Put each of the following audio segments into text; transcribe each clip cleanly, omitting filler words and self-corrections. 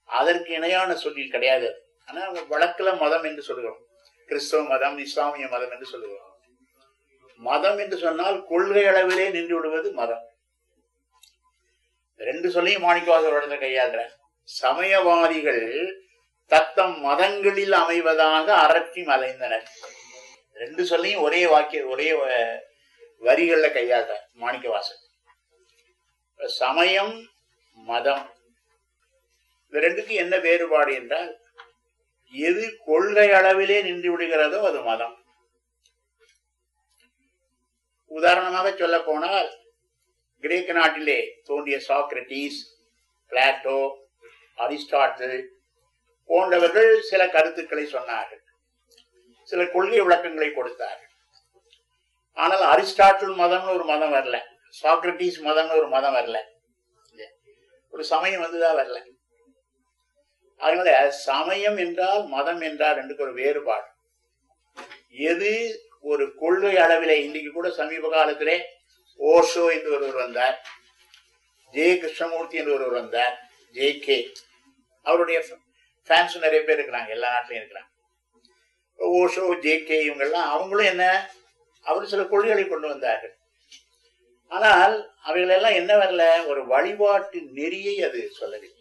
அதற்கு இணையான சொல்லில் கிடையாது. ஆனா வழக்குல மதம் என்று சொல்லுகிறோம். கிறிஸ்தவ மதம், இஸ்லாமிய மதம் என்று சொல்லுகிறோம். மதம் என்று சொன்னால் கொள்கை அளவிலே நின்று விடுவது மதம். ரெண்டு சொல்லியும் மாணிக்கவாசகர் கையாளுற. சமயவாதிகள் தத்தம் மதங்களில் அமைவதாக அரற்றி மலைந்தனர். ரெண்டு சொல்லியும் ஒரே வாக்கிய ஒரே வரிகள்ல கையாளுற மாணிக்கவாசகர். சமயம், மதம், இந்த ரெண்டுக்கு என்ன வேறுபாடு என்றால், எது கொள்கை அளவிலே நின்று விடுகிறதோ அது மதம். உதாரணமாக சொல்ல போனால், கிரேக்க நாட்டிலே தோன்றிய சாக்ரட்டிஸ், பிளாட்டோ, அரிஸ்டாட்டில் போன்றவர்கள் சில கருத்துக்களை சொன்னார்கள், சில கொள்கை விளக்கங்களை கொடுத்தார்கள். ஆனால் அரிஸ்டாட்டில் மதம்னு ஒரு மதம் வரல, சாக்ரட்டிஸ் மதம்னு ஒரு மதம் வரல, ஒரு சமயம் வந்துதான் வரல. அதனால சமயம் என்றால் மதம் என்றால் ரெண்டுக்கு ஒரு வேறுபாடு. எது ஒரு கொள்கை அளவிலே, இன்னைக்கு கூட சமீப காலத்திலே ஓஷோ என்று ஒருவர் வந்தார், ஜே கிருஷ்ணமூர்த்தி என்று ஒருவர் வந்தார், JK, அவருடைய ஃபேன்ஸ் நிறைய பேர் இருக்கிறாங்க, எல்லா நாட்டிலையும் இருக்கிறாங்க. ஓஷோ, JK இவங்கெல்லாம் அவங்களும் என்ன, அவர் சில கொள்கைகளை கொண்டு வந்தார்கள். ஆனால் அவைகளெல்லாம் என்ன வரல, ஒரு வழிபாட்டு நெறியை அது சொல்லவில்லை.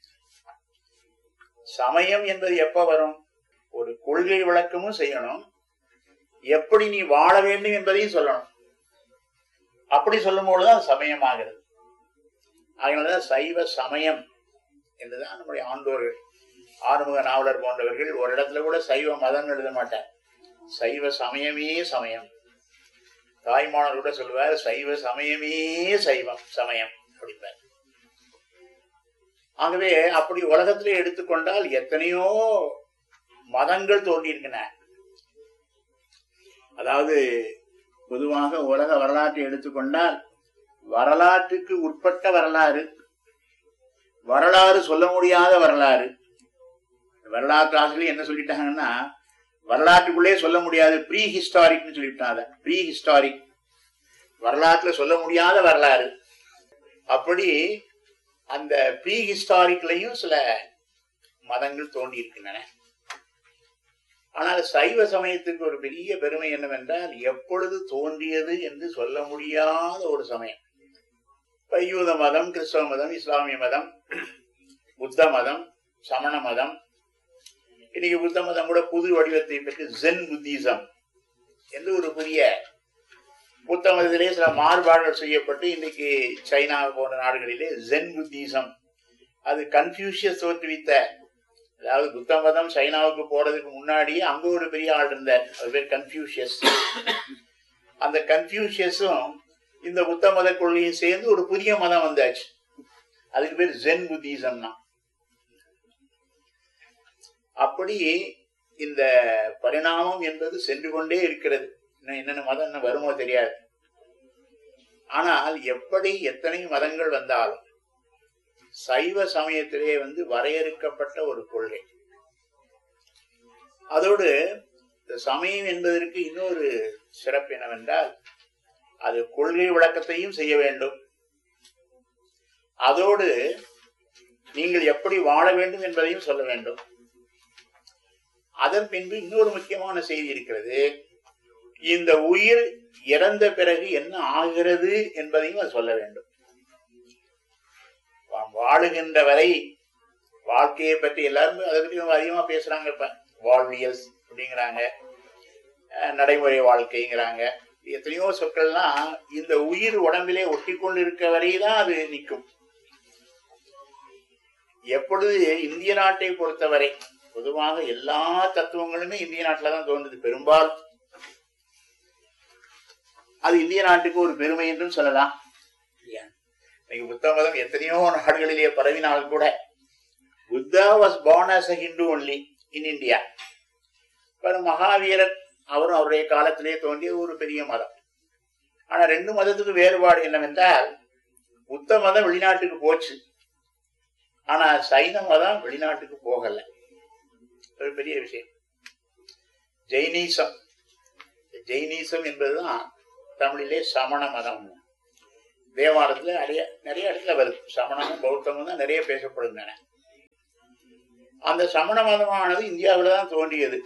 சமயம் என்பது எப்ப வரும், ஒரு கொள்கை விளக்கமும் செய்யணும், எப்படி நீ வாழ வேண்டும் என்பதையும் சொல்லணும். அப்படி சொல்லும் பொழுதுதான் சமயமாகிறது. அதனாலதான் சைவ சமயம் என்றுதான் நம்முடைய ஆண்டோர்கள், ஆறுமுக நாவலர் போன்றவர்கள் ஒரு இடத்துல கூட சைவ மதம் எழுத மாட்டார், சைவ சமயமே சமயம். தாய்மானவர் கூட சொல்லுவார், சைவ சமயமே சைவம் சமயம் அப்படிப்பார். ஆகவே அப்படி உலகத்திலே எடுத்துக்கொண்டால் எத்தனையோ மதங்கள் தோன்றியிருக்கின்றன. அதாவது பொதுவாக உலக வரலாற்றை எடுத்துக்கொண்டால், வரலாற்றுக்கு உட்பட்ட வரலாறு, வரலாறு சொல்ல முடியாத வரலாறு. வரலாற்று ஆசிரியர் என்ன சொல்லிட்டாங்கன்னா, வரலாற்றுக்குள்ளே சொல்ல முடியாது, ப்ரீ ஹிஸ்டாரிக்னு சொல்லிட்டாங்க. ப்ரீ ஹிஸ்டாரிக், வரலாற்றுல சொல்ல முடியாத வரலாறு. அப்படி அந்த ப்ரீ ஹிஸ்டாரிக்லையும் சில மதங்கள் தோன்றி இருக்கின்றன. ஆனால் சைவ சமயத்துக்கு ஒரு பெரிய பெருமை என்னவென்றால், எப்பொழுது தோன்றியது என்று சொல்ல முடியாத ஒரு சமயம். யூத மதம், கிறிஸ்தவ மதம், இஸ்லாமிய மதம், புத்த மதம், சமண மதம், இன்னைக்கு புத்த மதம் கூட புது வடிவத்தை பெற்று ஜென் புத்திசம் என்று ஒரு புதிய, புத்த மதத்திலே சில மாறுபாடுகள் செய்யப்பட்டு இன்னைக்கு சைனா போன்ற நாடுகளிலே ஜென் புத்திசம், அது கன்ஃபியூஷியஸ் தோற்றுவித்த, அதாவது புத்த மதம் சைனாவுக்கு போறதுக்கு முன்னாடியே அங்க ஒரு பெரிய ஆள் இருந்தார், அது பேர் கன்ஃபியூஷியஸ். அந்த கன்ஃபியூஷியஸும் இந்த புத்த மத கொள்கையும் சேர்ந்து ஒரு புதிய மதம் வந்தாச்சு, அதுக்கு பேர் ஜென் புத்திசம்னா. அப்படி இந்த பரிணாமம் என்பது சென்று கொண்டே இருக்கிறது. என்னென்ன மதம் என்ன வருமோ தெரியாது. ஆனால் எப்படி எத்தனை மதங்கள் வந்தாலும் சைவ சமயத்திலே வரையறுக்கப்பட்ட ஒரு கொள்கை. அதோடு சமயம் என்பதற்கு இன்னொரு சிறப்பு என்னவென்றால், அது கொள்கை விளக்கத்தையும் செய்ய வேண்டும், அதோடு நீங்கள் எப்படி வாழ வேண்டும் என்பதையும் சொல்ல வேண்டும். அதன் பின்பு இன்னொரு முக்கியமான செய்தி இருக்கிறது, இந்த உயிர் இறந்த பிறகு என்ன ஆகிறது என்பதையும் அது சொல்ல வேண்டும். வாழுகின்ற வரை வாழ்க்கையை பற்றி எல்லாரும் அதை பற்றி அதிகமா பேசுறாங்க. இப்ப வாழ்வியல் அப்படிங்கிறாங்க, நடைமுறை வாழ்க்கைங்கிறாங்க, எத்தனையோ சொற்கள்லாம் இந்த உயிர் உடம்பிலே ஒட்டி கொண்டு இருக்க வரைதான் அது நிற்கும். எப்பொழுது இந்திய நாட்டை பொறுத்தவரை பொதுவாக எல்லா தத்துவங்களுமே இந்திய நாட்டில தான் தோன்றுது பெரும்பாலும். அது இந்திய நாட்டுக்கு ஒரு பெருமை என்றும் சொல்லலாம். புத்த மதம் எத்தனையோ நாடுகளிலே பரவினால் கூட, Buddha was born as a Hindu only in India. மகாவீரர் அவரும் அவருடைய காலத்திலே தோன்றிய ஒரு பெரிய மதம். ஆனா ரெண்டு மதத்துக்கு வேறுபாடு என்னவென்றால், புத்த மதம் வெளிநாட்டுக்கு போச்சு, ஆனா சைன மதம் வெளிநாட்டுக்கு போகல. ஒரு பெரிய விஷயம். ஜெயினிசம், ஜெயினிசம் என்பதுதான் தமிழிலே சமண மதம். தேவாரத்துல நிறைய இடத்துல வருது. சமணமும் பௌத்தமும் தான் நிறைய பேசப்படுகின்றன. அந்த சமண மதமானது இந்தியாவில தான் தோன்றியது.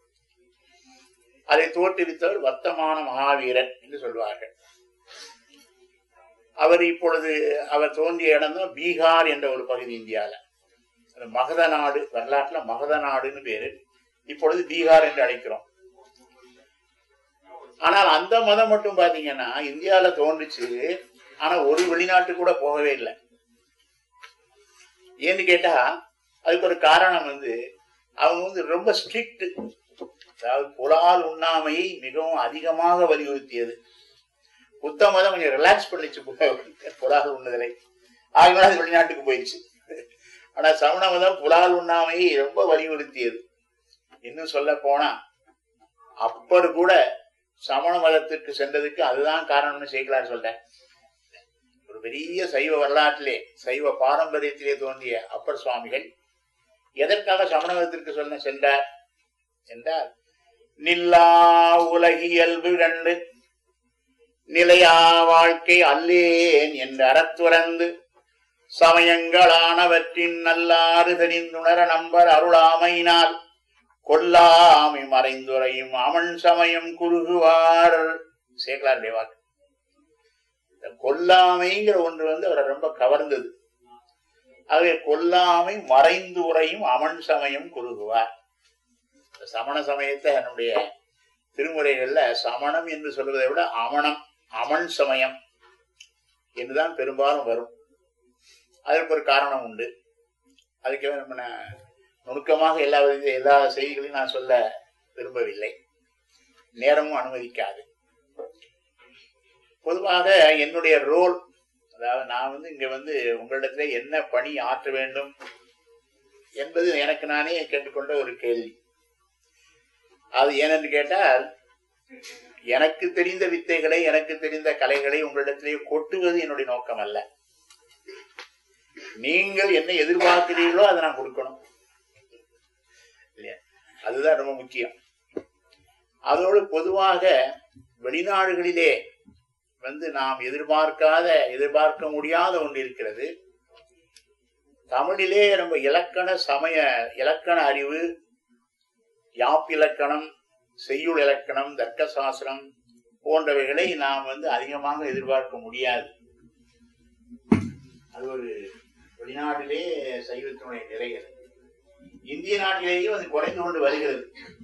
அதை தோற்றுவித்தவர் வர்த்தமான மகாவீரன் என்று சொல்வார்கள். அவர் இப்பொழுது அவர் தோன்றிய இடம் தான் பீகார் என்ற ஒரு பகுதி இந்தியாவில். மகத நாடு, வரலாற்றுல மகத நாடுன்னு பேரு, இப்பொழுது பீகார் என்று அழைக்கிறோம். ஆனால் அந்த மதம் மட்டும் பாத்தீங்கன்னா இந்தியாவில தோன்றுச்சு, ஆனா ஒரு வெளிநாட்டு கூட போகவே இல்லை. ஏன்னு கேட்டா அதுக்கு ஒரு காரணம் அவங்க ரொம்ப ஸ்ட்ரிக்ட். அதாவது புலால் உண்ணாமையை மிகவும் அதிகமாக வலியுறுத்தியது. புத்த மதம் கொஞ்சம் ரிலாக்ஸ் பண்ணிச்சு புலால் உண்ணுதலை, ஆகினால அது வெளிநாட்டுக்கு போயிடுச்சு. ஆனா சமண மதம் புலால் உண்ணாமையை ரொம்ப வலியுறுத்தியது. இன்னும் சொல்ல போனா அப்பர் கூட சமண மதத்திற்கு சென்றதுக்கு அதுதான் காரணம்னு சேக்கிழார் சொல்றேன். ஒரு பெரிய சைவ வரலாற்றிலே, சைவ பாரம்பரியத்திலே தோன்றிய அப்பர் சுவாமிகள் எதற்காக சமண மதத்திற்கு சென்றார் என்றால், நில்லா உலகியல்பு கண்டு நிலையா வாழ்க்கை அல்லேன் என்று அறத்துறந்து சமயங்களானவற்றின் நல்லாறு தெரிந்துணர நம்பர் அருளாமையினால் கொல்லாமை மறைந்துரையும் அமன் சமயம் குறுகுவார். சேக்கலார் தேவாக்கு இந்த கொல்லாமைங்கிற ஒன்று அவரை ரொம்ப கவர்ந்தது. ஆகவே கொல்லாமை மறைந்து உரையும் அமன் சமயம் குறுகுவார். சமண சமயத்தை என்னுடைய திருமுறைகள்ல சமணம் என்று சொல்வதை விட அமணம், அமன் சமயம் என்றுதான் பெரும்பாலும் வரும். அதற்கு ஒரு காரணம் உண்டு. அதுக்கு நம்ம நுணுக்கமாக எல்லா செய்திகளையும் நான் சொல்ல விரும்பவில்லை, நேரமும் அனுமதிக்காது. பொதுவாக என்னுடைய ரோல், அதாவது நான் இங்க உங்களிடத்துல என்ன பணி ஆற்ற வேண்டும் என்பது எனக்கு நானே கேட்டுக்கொண்ட ஒரு கேள்வி. அது ஏனென்று கேட்டால், எனக்கு தெரிந்த வித்தைகளை, எனக்கு தெரிந்த கலைகளை உங்களிடத்திலே கொட்டுவது என்னுடைய நோக்கம் அல்ல. நீங்கள் என்ன எதிர்பார்க்கிறீர்களோ அதை நான் கொடுக்கணும் இல்லையா? அதுதான் ரொம்ப முக்கியம். அதோடு பொதுவாக வெளிநாடுகளிலே நாம் எதிர்பார்க்க முடியாத ஒன்று இருக்கிறது. தமிழிலே நம்ம இலக்கண அறிவு, யாப்பிலக்கணம், செய்யுள் இலக்கணம், தர்க்க சாஸ்திரம் போன்றவைகளை நாம் அதிகமாக எதிர்பார்க்க முடியாது. அது ஒரு வெளிநாட்டிலே சைவத்தினுடைய நிலைகள். இந்திய நாட்டிலேயும் அது குறைந்து கொண்டு வருகிறது.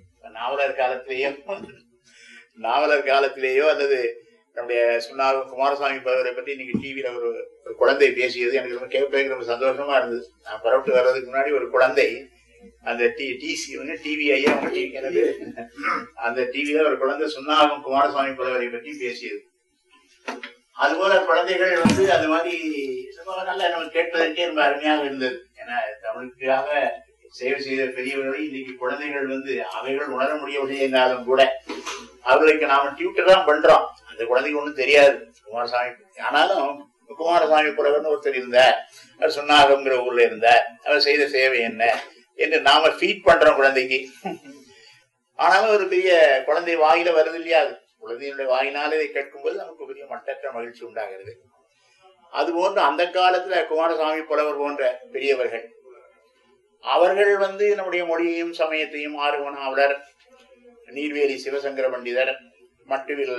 நாவலர் காலத்திலேயோ அல்லது நம்முடைய சுன்னாக குமாரசாமி பதவரை பற்றி இன்னைக்கு டிவியில ஒரு குழந்தை பேசியது எனக்கு ரொம்ப கேட்பதற்கு ரொம்ப சந்தோஷமா இருந்தது. நான் புறப்பட்டு வர்றதுக்கு முன்னாடி ஒரு குழந்தை அந்த டிவி ஐயா எனக்கு அந்த டிவியில ஒரு குழந்தை சுன்னாகம் குமாரசாமி பதவரை பற்றி பேசியது. அதுபோல குழந்தைகள் அது மாதிரி நல்லா நம்ம கேட்பதற்கே ரொம்ப அருமையாக இருந்தது. ஏன்னா தமிழுக்காக சேவை செய்த பெரியவர்களை இன்னைக்கு குழந்தைகள் அவைகள் உணர முடியவில்லை என்றாலும் கூட அவர்களுக்கு நாம டியூட்டர் தான் பண்றோம். அந்த குழந்தைக்கு ஒண்ணும் தெரியாது குமாரசாமி. ஆனாலும் குமாரசாமி புலவர்னு ஒருத்தர் இருந்தார், அவர் சுன்னாகம்ங்கிற ஊர்ல இருந்தார், அவர் செய்த சேவை என்ன என்று நாம ஃபீட் பண்றோம் குழந்தைக்கு. ஆனாலும் ஒரு பெரிய குழந்தை வாயில வருது இல்லையா? அது குழந்தையுடைய வாயினாலே இதை கேட்கும்போது நமக்கு பெரிய மட்டற்ற மகிழ்ச்சி உண்டாகிறது. அதுபோன்று அந்த காலத்துல குமாரசாமி புலவர் போன்ற பெரியவர்கள் அவர்கள் நம்முடைய மொழியையும் சமயத்தையும் ஆறுவனாவலர், நீர்வேலி சிவசங்கர பண்டிதர், மட்டுவில்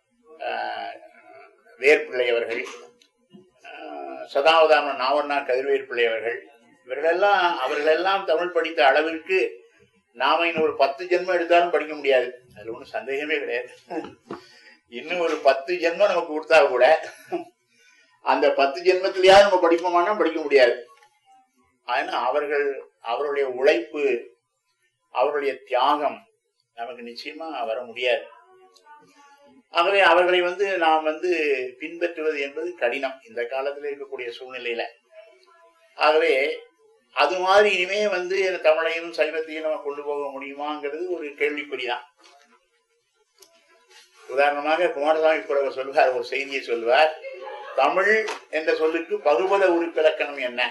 வேர்பிள்ளை அவர்கள், சதாவதான நாவண்ணா கதிர்வேர் பிள்ளை அவர்கள், அவர்களெல்லாம் தமிழ் படித்த அளவிற்கு நாம இன்னும் ஒரு 10 ஜென்மம் எடுத்தாலும் படிக்க முடியாது. அதுல ஒன்றும் சந்தேகமே கிடையாது. இன்னும் ஒரு 10 ஜென்மம் நமக்கு கொடுத்தா கூட அந்த 10 ஜென்மத்திலேயாவது நம்ம படிப்போமானா படிக்க முடியாது. ஆனா அவருடைய உழைப்பு, அவருடைய தியாகம் நமக்கு நிச்சயமா வர முடியாது. ஆகவே அவர்களை நாம் பின்பற்றுவது என்பது கடினம் இந்த காலத்துல இருக்கக்கூடிய சூழ்நிலையில. ஆகவே அது மாதிரி இனிமே தமிழையும் சைவத்தையும் நம்ம கொண்டு போக முடியுமாங்கிறது ஒரு கேள்விக்குறிதான். உதாரணமாக குமாரசாமி புலவர் சொல்வார், ஒரு செய்தியை சொல்வார், தமிழ் என்ற சொல்லுக்கு பகுபத உறுப்பிலக்கணம் என்ன?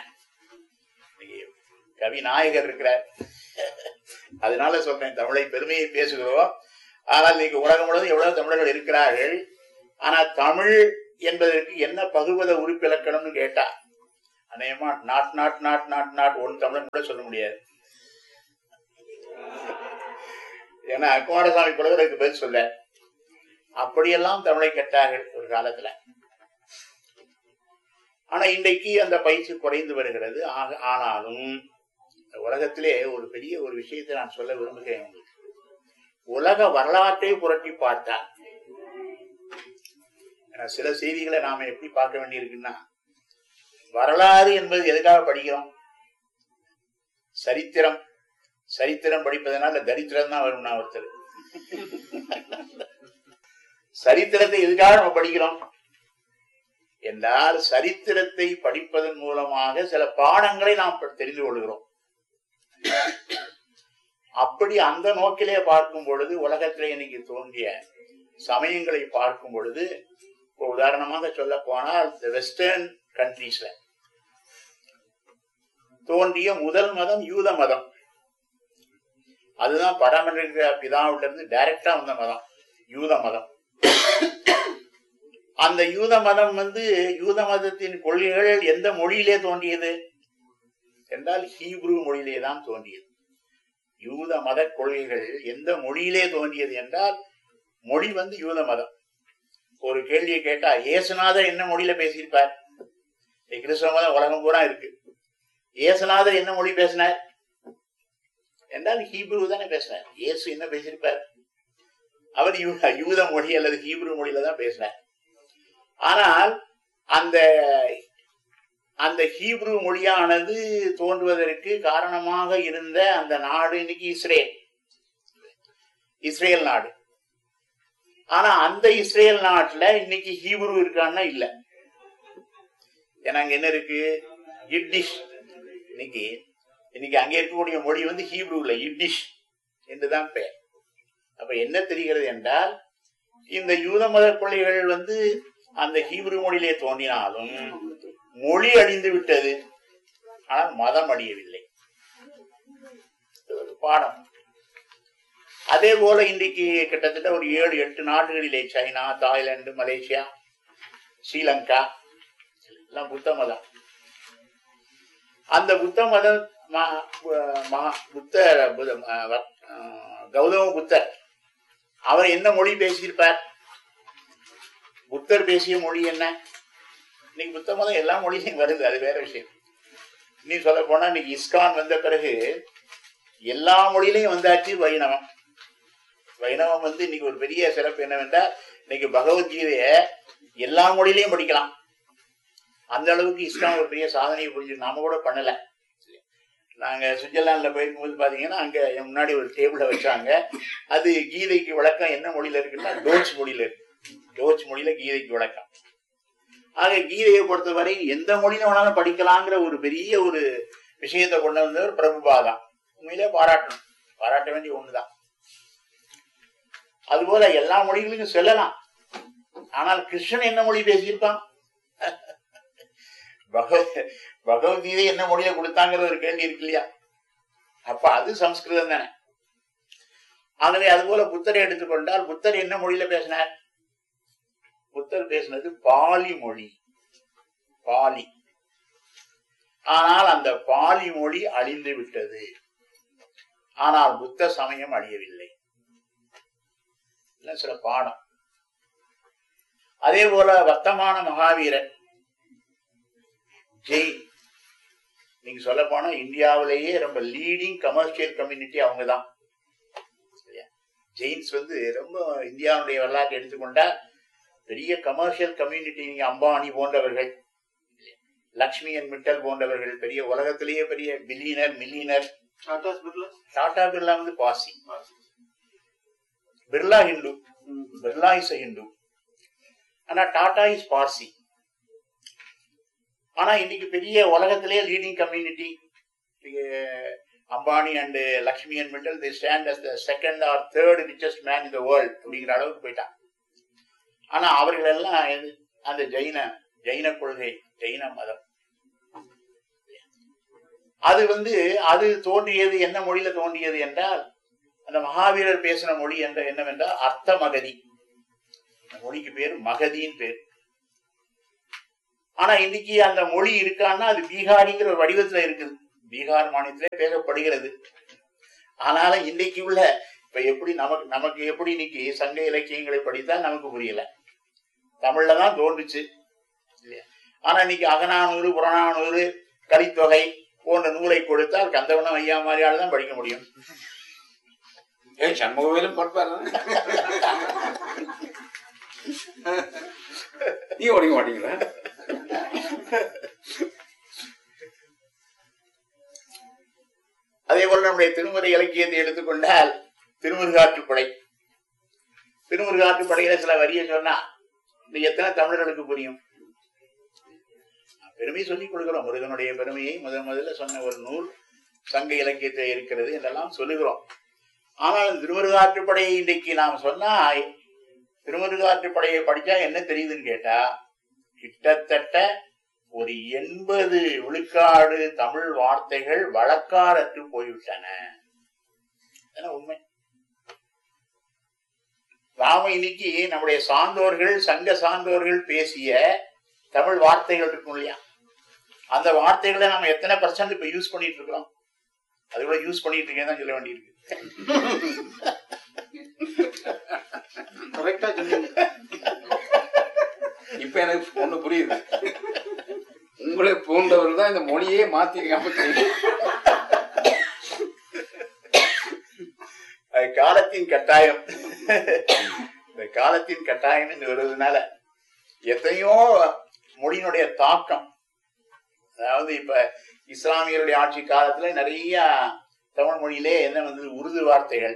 கவி நாயகர் இருக்கிறார், அதனால சொல்றேன், தமிழை பெருமையை பேசுகிறோம். ஆனால் இன்னைக்கு உலகம் முழுவதும் எவ்வளவு தமிழர்கள் இருக்கிறார்கள். ஆனா தமிழ் என்பதற்கு என்ன பகுபத உறுப்பிலக்கணம்னு கேட்டா அநேகமா நாட் ஒன் தமிழன் கூட சொல்ல முடியாது. ஏன்னா குமாரசாமி புலவர் அதுக்கு பதில் சொல்ல. அப்படியெல்லாம் தமிழை கற்றார்கள் ஒரு காலத்துல. ஆனா இன்றைக்கு அந்த பயிற்சி குறைந்து வருகிறது. ஆனாலும் உலகத்திலே ஒரு பெரிய ஒரு விஷயத்தை நான் சொல்ல விரும்புகிறேன். உலக வரலாற்றை புரட்டி பார்த்தா சில செய்திகளை நாம எப்படி பார்க்க வேண்டியிருக்குன்னா, வரலாறு என்பது எதுக்காக படிக்கிறோம்? சரித்திரம். சரித்திரம் படிப்பதனால தரித்திரம் தான் வரும்னா ஒருத்தர். சரித்திரத்தை எதுக்காக நம்ம படிக்கிறோம் என்றால், சரித்திரத்தை படிப்பதன் மூலமாக சில பாடங்களை நாம் தெரிந்து கொள்கிறோம். அப்படி அந்த நோக்கிலே பார்க்கும் பொழுது உலகத்திலே இன்னைக்கு தோன்றிய சமயங்களை பார்க்கும் பொழுது, உதாரணமாக சொல்ல போனால் வெஸ்டர்ன் கண்ட்ரீஸ்ல தோன்றிய முதல் மதம் யூத மதம். அதுதான் பரமனின் பிதாவில இருந்து டைரக்டா வந்த மதம் யூத மதம். அந்த யூத மதம் யூத மதத்தின் கொள்கைகள் எந்த மொழியிலே தோன்றியது என்றால் ஹீப்ரு மொழியிலே தான் தோன்றியது. யூத மத கொள்கைகள் எந்த மொழியிலே தோன்றியது என்றால் மொழி யூத மதம். ஒரு கேள்வியை கேட்டா இயேசுநாதர் என்ன மொழியில பேசியிருப்பார்? கிறிஸ்தவ மதம் உலகம் பூரா இருக்கு. இயேசுநாதர் என்ன மொழி பேசினார் என்றால் ஹீப்ரு தானே பேசினார். இயேசு என்ன பேசியிருப்பார்? அவர் யூத மொழி அல்லது ஹீப்ரு மொழியில தான் பேசினார். ஆனால் அந்த ஹீப்ரு மொழியானது தோன்றுவதற்கு காரணமாக இருந்த அந்த நாடு இன்னைக்கு இஸ்ரேல் நாடு. ஆனா அந்த இஸ்ரேல் நாட்டுல இன்னைக்கு ஹீப்ரு இருக்கான்னா இல்ல. ஏன்னா அங்க என்ன இருக்கு? இட்டிஷ். இன்னைக்கு அங்க இருக்கக்கூடிய மொழி ஹீப்ருல இட்டிஷ் என்றுதான் பெயர். அப்ப என்ன தெரிகிறது என்றால், இந்த யூத மத கொள்கைகள் அந்த ஹீப்ரு மொழியிலே தோன்றினாலும் மொழி அழிந்து விட்டது, ஆனால் மதம் அழியவில்லை. பாடம். அதே போல இன்றைக்கு கிட்டத்தட்ட ஒரு 7-8 நாடுகளிலே, சைனா, தாய்லாந்து, மலேசியா, ஸ்ரீலங்கா எல்லாம் புத்த மதம். அந்த புத்த மதம் கௌதம புத்தர் அவர் என்ன மொழி பேசியிருப்பார்? புத்தர் பேசிய மொழி என்ன? இன்னைக்கு புத்த மதம் எல்லா மொழியும் வருது, அது வேற விஷயம். நீ சொல்ல போனா இன்னைக்கு இஸ்கான் வந்த பிறகு எல்லா மொழியிலையும் வந்தாச்சு வைணவம். வைணவம் இன்னைக்கு ஒரு பெரிய சிறப்பு என்னவென்றால், இன்னைக்கு பகவத்கீதைய எல்லா மொழியிலையும் படிக்கலாம். அந்த அளவுக்கு இஸ்கான் ஒரு பெரிய சாதனையை புரிஞ்சு நாம கூட பண்ணல. நாங்க சுவிட்சர்லாந்துல போயிருக்கும்போது பாத்தீங்கன்னா, அங்க முன்னாடி ஒரு டேபிள வச்சாங்க. அது கீதைக்கு விளக்கம் என்ன மொழியில இருக்குன்னா டோச் மொழியில இருக்கு. டோச் மொழியில கீதைக்கு விளக்கம். ஆக கீதையை பொறுத்தவரை எந்த மொழியில வேணாலும் படிக்கலாங்கிற ஒரு பெரிய ஒரு விஷயத்தை கொண்டு வந்தவர் பிரபுபாதா. உண்மையிலே பாராட்டணும், பாராட்ட வேண்டிய ஒண்ணுதான். அதுபோல எல்லா மொழிகளுக்கும் செல்லலாம். ஆனால் கிருஷ்ணன் என்ன மொழி பேசியிருப்பான்? பகவத்கீதை என்ன மொழியில கொடுத்தாங்கிற ஒரு கேள்வி இருக்கு இல்லையா? அப்ப அது சம்ஸ்கிருதம் தானே. ஆகவே அது போல புத்தரை எடுத்துக்கொண்டால், புத்தர் என்ன மொழியில பேசினார்? புத்தர் பேசினது பாலி மொழி, பாலி. ஆனால் அந்த பாலி மொழி அழிந்து விட்டது. ஆனால் புத்த சமயம் அழியவில்லை. சில பாடம். அதே போல வர்த்தமான மகாவீரன் ஜெயின். நீங்க சொல்ல போனா இந்தியாவிலேயே ரொம்ப லீடிங் கமர்ஷியல் கம்யூனிட்டி அவங்கதான். ஜெயின்ஸ் ரொம்ப இந்தியாவுடைய வரலாற்றை எடுத்துக்கொண்டா பெரிய கமர்ஷியல் கம்யூனிட்டி. நீங்க அம்பானி போன்றவர்கள், லக்ஷ்மி அண்ட் மிட்டல் போன்றவர்கள், பெரிய உலகத்திலேயே பெரிய பில்லியனர் மில்லியனர். டாடா பிர்லா பாசி. பிர்லா ஹிந்து, பிர்லா இஸ் ஹிந்து. ஆனா டாடா இஸ் பார்சி. ஆனா இன்னைக்கு பெரிய உலகத்திலேயே leading community Ambani and Lakshmi and Mittal, they stand as the second or third richest man in the world அப்படிங்கிற அளவுக்கு போயிட்டான். ஆனா அவர்கள் எல்லாம் அந்த ஜெயின கொள்கை, ஜெயின மதம். அது தோன்றியது என்ன மொழியில தோன்றியது என்றால், அந்த மகாவீரர் பேசின மொழி என்னவென்றால் அர்த்த மகதி. மொழிக்கு பேரு மகதின்னு பேரு. ஆனா இன்னைக்கு அந்த மொழி இருக்கான்னா அது பீகாரிங்கிற ஒரு வடிவத்துல இருக்குது. பீகார் மாநிலத்திலே பேசப்படுகிறது. ஆனாலும் இன்னைக்கு உள்ள இப்ப எப்படி நமக்கு எப்படி இன்னைக்கு சங்க இலக்கியங்களை படித்தால் நமக்கு புரியல, தமிழ்லதான் தோன்றுச்சு இல்லையா? ஆனா இன்னைக்கு அகநானூறு, புறநானூறு, கலித்தொகை போன்ற நூலை கொடுத்தால் கந்தவனம் ஐயா மாதிரியால தான் படிக்க முடியும். சண்முகவேலும் படிப்பாரு, நீ ஓடிக்க மாட்டீங்களா? அதே போல நம்முடைய திருமுறை இலக்கியத்தை எடுத்துக்கொண்டால் திருமுருகாற்றுப்படை, திருமுருகாற்றுப்படையில சில வரிய சொன்னா எத்தனை தமிழர்களுக்கு புரியும்? பெருமை சொல்லிக் கொள்கிறோம். முருகனுடைய பெருமையை முதல்ல சொன்ன ஒரு நூல் சங்க இலக்கியத்தில் இருக்கிறது என்றெல்லாம் சொல்லுகிறோம். ஆனால் திருமுருகாற்றுப்படையை இன்றைக்கு நாம் சொன்னா, திருமுருகாற்றுப்படையை படிச்சா என்ன தெரியுதுன்னு கேட்டா, கிட்டத்தட்ட ஒரு 80 விழுக்காடு தமிழ் வார்த்தைகள் வழக்காரற்று போய்விட்டன. உண்மை. நாம இன்னைக்கு நம்முடைய சான்றோர்கள், சங்க சான்றோர்கள் பேசிய தமிழ் வார்த்தைகள் இருக்கும் இல்லையா, அந்த வார்த்தைகளை நம்ம எத்தனை % இப்ப யூஸ் பண்ணிட்டு இருக்கிறோம்? அது கூட யூஸ் பண்ணிட்டு இருக்கேன்னு தான் சொல்ல வேண்டியிருக்கு. இப்ப எனக்கு ஒண்ணு புரியுது, உங்களை போன்றவர்கள் தான் இந்த மொழியே மாத்திருக்காம. காலத்தின் கட்டாயம், இந்த காலத்தின் கட்டாயம் என்று வருவதனால எத்தனையோ மொழியினுடைய தாக்கம். அதாவது இப்ப இஸ்லாமியருடைய ஆட்சி காலத்துல நிறைய தமிழ் மொழியிலே என்ன வந்தது, உருது வார்த்தைகள்,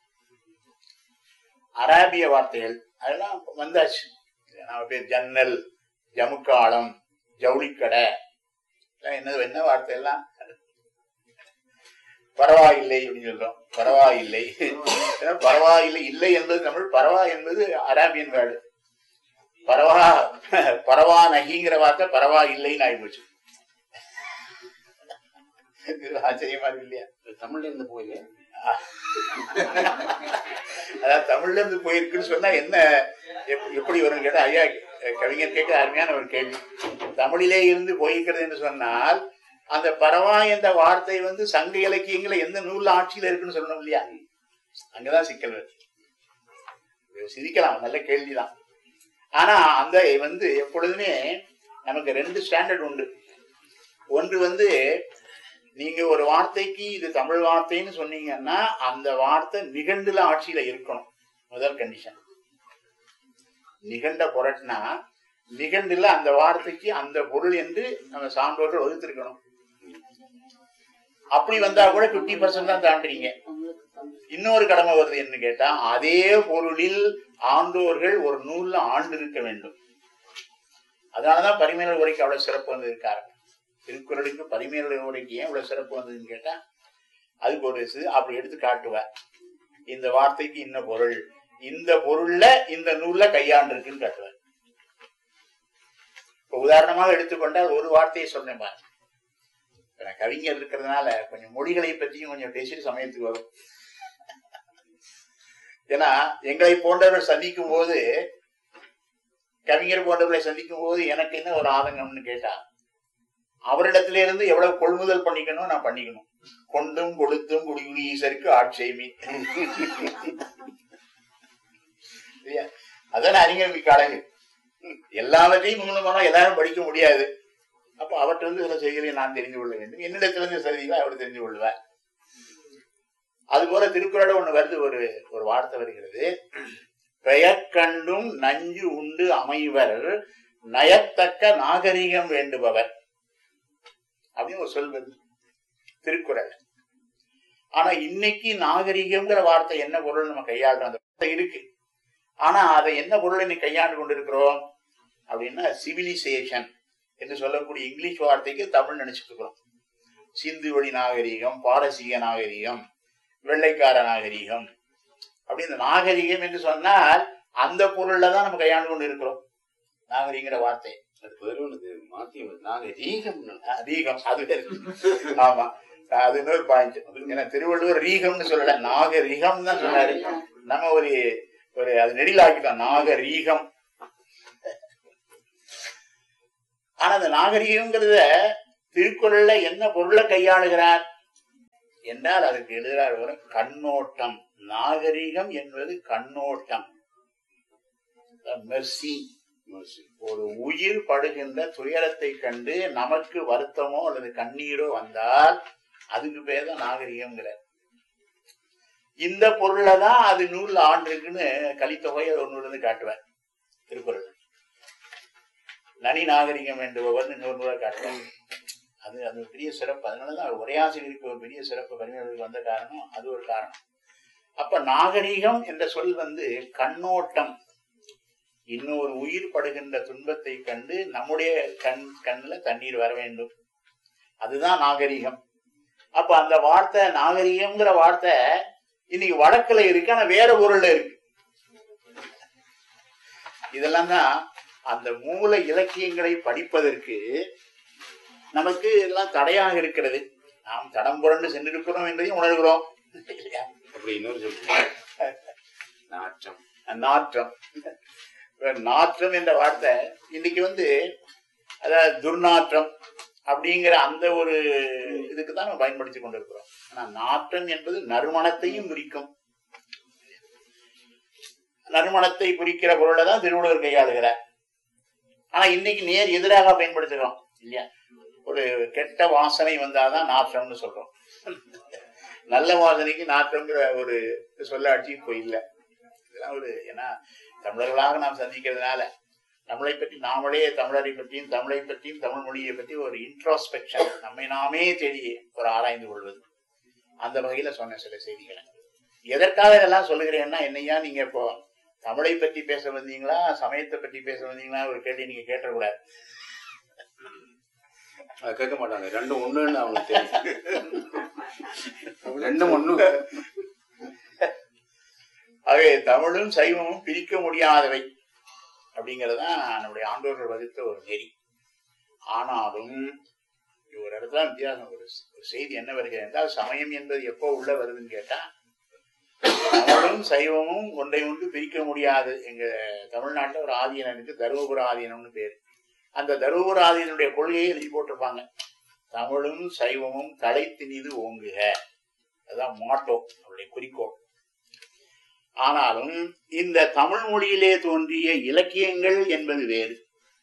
அராபிய வார்த்தைகள் அதெல்லாம் வந்தாச்சு. நம்ம பேர் ஜன்னல், ஜமுக்காலம், ஜவுளிக்கடை, என்ன வார்த்தை எல்லாம் பரவாயில்லை அப்படின்னு சொல்றோம். பரவாயில்லை, பரவாயில்லை இல்லை என்பது தமிழ், பரவா என்பது அராபியன் வேர்டு. பரவா நகிங்கிற வார்த்தை பரவா இல்லைன்னு ஆயிப்போச்சு. ஆச்சரியமா இருக்கு இல்லையா? தமிழ்ல இருந்து போயில, அதாவது தமிழ்ல இருந்து போயிருக்குன்னு சொன்னா என்ன எப்படி வரும் கேட்டா, ஐயா கவிஞர் கேட்க அருமையான ஒரு கேள்வி. தமிழிலே இருந்து போயிருக்கிறது என்று சொன்னால் அந்த பரவா என்ற வார்த்தை சங்க இலக்கியங்களை எந்த நூல்ல ஆட்சியில இருக்குன்னு சொல்லணும் இல்லையா? அங்கதான் சிக்கல் வருது. சிரிக்கலாம், நல்ல கேள்விதான். ஆனா அந்த எப்பொழுதுமே நமக்கு 2 ஸ்டாண்டர்ட் உண்டு. ஒன்று நீங்க ஒரு வார்த்தைக்கு இது தமிழ் வார்த்தைன்னு சொன்னீங்கன்னா அந்த வார்த்தை நிகண்டுல ஆட்சியில இருக்கணும். முதல் கண்டிஷன். நிகண்ட புரட்டினா நிகண்டுல அந்த வார்த்தைக்கு அந்த பொருள் என்று நம்ம சான்றோர்கள் வகுத்திருக்கணும். அப்படி வந்தா கூட 50% தான் தாண்டுறீங்க. இன்னொரு கடமை வருது என்று கேட்டா, அதே பொருளில் ஆண்டோர்கள் ஒரு நூல்ல ஆண்டு இருக்க வேண்டும். அதனாலதான் பரிமேலழகர் உரைக்கு அவ்வளவு சிறப்பு வந்து இருக்காரு. திருக்குறளுக்கு பரிமேலழகர் உரைக்கு ஏன் இவ்வளவு சிறப்பு வந்ததுன்னு கேட்டா, அதுக்கு ஒரு அப்படி எடுத்து காட்டுவார். இந்த வார்த்தைக்கு இன்ன பொருள், இந்த பொருள்ல இந்த நூல்ல கையாண்டு இருக்குன்னு காட்டுவார். இப்ப உதாரணமாக எடுத்துக்கொண்டால் ஒரு வார்த்தையை சொன்னேன் பாரு. கவிஞர் இருக்கிறதுனால கொஞ்சம் மொழிகளை பற்றியும் கொஞ்சம் பேசிட்டு சமயத்துக்கு வரும். ஏன்னா எங்களை போன்றவர்கள் சந்திக்கும் போது, கவிஞர் போன்றவர்களை சந்திக்கும் போது எனக்கு என்ன ஒரு ஆதங்கம்னு கேட்டா, அவரிடத்துல இருந்து எவ்வளவு கொள்முதல் பண்ணிக்கணும் நான் பண்ணிக்கணும். கொண்டும் கொளுத்தும் குடிகுடி ஈசருக்கு ஆட்சேமி. அதான் அறிஞர்களுக்கு அழகு. எல்லாவற்றையும் மூலமாக எல்லாரும் படிக்க முடியாது. அப்ப அவற்றிலிருந்து சில செய்திகளை நான் தெரிந்து கொள்ள வேண்டும். என்னிடத்திலிருந்து செய்திகளை அவர் தெரிந்து கொள்வார். அது போல திருக்குறள் ஒண்ணு வருது, ஒரு வார்த்தை வருகிறது. பெயர் கண்டும் நஞ்சு உண்டு அமைவர் நயத்தக்க நாகரிகம் வேண்டுபவர் அப்படின்னு ஒரு சொல் வருது திருக்குறள். ஆனா இன்னைக்கு நாகரிகம்ங்கிற வார்த்தை என்ன பொருள் நம்ம கையாளுறோம், அந்த வார்த்தை இருக்கு. ஆனா அதை என்ன பொருள் இன்னைக்கு கையாண்டு கொண்டிருக்கிறோம் அப்படின்னா, சிவிலைசேஷன் என்று சொல்லக்கூடிய இங்கிலீஷ் வார்த்தைக்கு தமிழ் நினைச்சிட்டு இருக்கிறோம். சிந்து வழி நாகரிகம், பாரசீக நாகரிகம், வெள்ளைக்கார நாகரிகம் அப்படி. இந்த நாகரிகம் என்று சொன்னால் அந்த பொருள்ல தான் நம்ம கையாண்டு கொண்டு இருக்கிறோம் நாகரிகங்கிற வார்த்தை. ரீகம் அது ஆமா, அது இன்னொரு பாயிண்ட். ஏன்னா திருவள்ளுவர் ரீகம்னு சொல்லல, நாகரிகம் தான் சொன்னாரு. நம்ம ஒரு அது நெடிலாக்கிட்டோம், நாகரீகம். ஆனா அந்த நாகரிகம்ங்கிறத திருக்குறள்ல என்ன பொருளை கையாளுகிறார், என்றால் அதுக்கு எழுதுகிறார் ஒரு கண்ணோட்டம். நாகரிகம் என்பது கண்ணோட்டம். மெர்சி. ஒரு உயிர் படுகின்ற துயரத்தை கண்டு நமக்கு வருத்தமோ அல்லது கண்ணீரோ வந்தால் அதுக்கு பேர் தான் நாகரிகம்ங்கிறார். இந்த பொருளை தான் அது நூல்ல ஆண்டிருக்குன்னு கலித்தொகையை ஒன்னு இருந்து காட்டுவார் திருக்குறள். நனி நாகரிகம் என்பவர் இன்னொரு நூலை காட்டுவார். அது அது பெரிய சிறப்பு. அதனாலதான் உரையாசிரியருக்கு ஒரு பெரிய சிறப்பு கவிஞர்களுக்கு வந்த காரணம் அது ஒரு காரணம். அப்ப நாகரிகம் என்ற சொல் கண்ணோட்டம். இன்னொரு உயிர் படுகின்ற துன்பத்தை கண்டு நம்முடைய கண்ணுல தண்ணீர் வர வேண்டும், அதுதான் நாகரிகம். அப்ப அந்த வார்த்தை நாகரிகம்ங்கிற வார்த்தை இன்னைக்கு வழக்குல இருக்கு, ஆனா வேற பொருள்ல இருக்கு. இதெல்லாம் தான் அந்த மூல இலக்கியங்களை படிப்பதற்கு நமக்கு எல்லாம் தடையாக இருக்கிறது. நாம் தடம் புரண்டு சென்றிருக்கிறோம் என்பதையும் உணர்கிறோம். அப்படி இன்னொரு சொல்றேன், நாற்றம். நாற்றம் நாற்றம் என்ற வார்த்தை இன்னைக்கு அதாவது துர்நாற்றம் அப்படிங்கிற அந்த ஒரு இதுக்கு தான் நம்ம பயன்படுத்தி கொண்டிருக்கிறோம். ஆனா நாற்றம் என்பது நறுமணத்தையும் குறிக்கும். நறுமணத்தை குறிக்கிற பொருளை தான் திருவள்ளுவர் கையாளுகிறார். ஆனா இன்னைக்கு நேர் எதிராக பயன்படுத்துகிறோம் இல்லையா? ஒரு கெட்ட வாசனை வந்தாதான் நாற்றம்னு சொல்றோம். நல்ல வாசனைக்கு நாற்றம்ங்கிற ஒரு சொல்லாட்சி இப்போ இல்லை. இதெல்லாம் ஏன்னா தமிழர்களாக நாம் சந்திக்கிறதுனால நம்மளை பற்றி நாமளே தமிழரை பற்றியும் தமிழை பற்றியும் தமிழ் மொழியை பற்றி ஒரு இன்ட்ரோஸ்பெக்ஷன், நம்மை நாமே தேடி ஒரு ஆராய்ந்து கொள்வது, அந்த வகையில சொன்ன சில செய்திகளை. எதற்காக இதெல்லாம் சொல்லுகிறேன்னா, என்னையா நீங்க இப்போ தமிழை பற்றி பேச வந்தீங்களா சமயத்தை பற்றி பேச வந்தீங்களா ஒரு கேள்வி நீங்க கேட்டக்கூடாது. கேட்க மாட்டாங்க. ரெண்டும் ஒண்ணுன்னு அவங்களுக்கு தெரியும். ரெண்டும் ஒண்ணு. ஆகவே தமிழும் சைவமும் பிரிக்க முடியாதவை அப்படிங்கறதுதான் நம்முடைய ஆண்டோர்கள் வகுத்த ஒரு நெறி. ஆனாலும் ஒரு இடத்துல வித்தியாசம். ஒரு செய்தி என்ன வருகிறது என்றால், சமயம் என்பது எப்போ உள்ள வருதுன்னு கேட்டா, தமிழும் சைவமும் ஒன்றை ஒன்று பிரிக்க முடியாது. எங்க தமிழ்நாட்டில் ஒரு ஆதீனனுக்கு தருமபுர ஆதீனம்னு பேரு. அந்த தருமபுர ஆதீனுடைய கொள்கையை எழுதி போட்டிருப்பாங்க, தமிழும் சைவமும் தலைத்தினிது ஓங்குக. அதுதான் மாட்டோ, அவருடைய குறிக்கோள். ஆனாலும் இந்த தமிழ் மொழியிலே தோன்றிய இலக்கியங்கள் என்பது வேறு,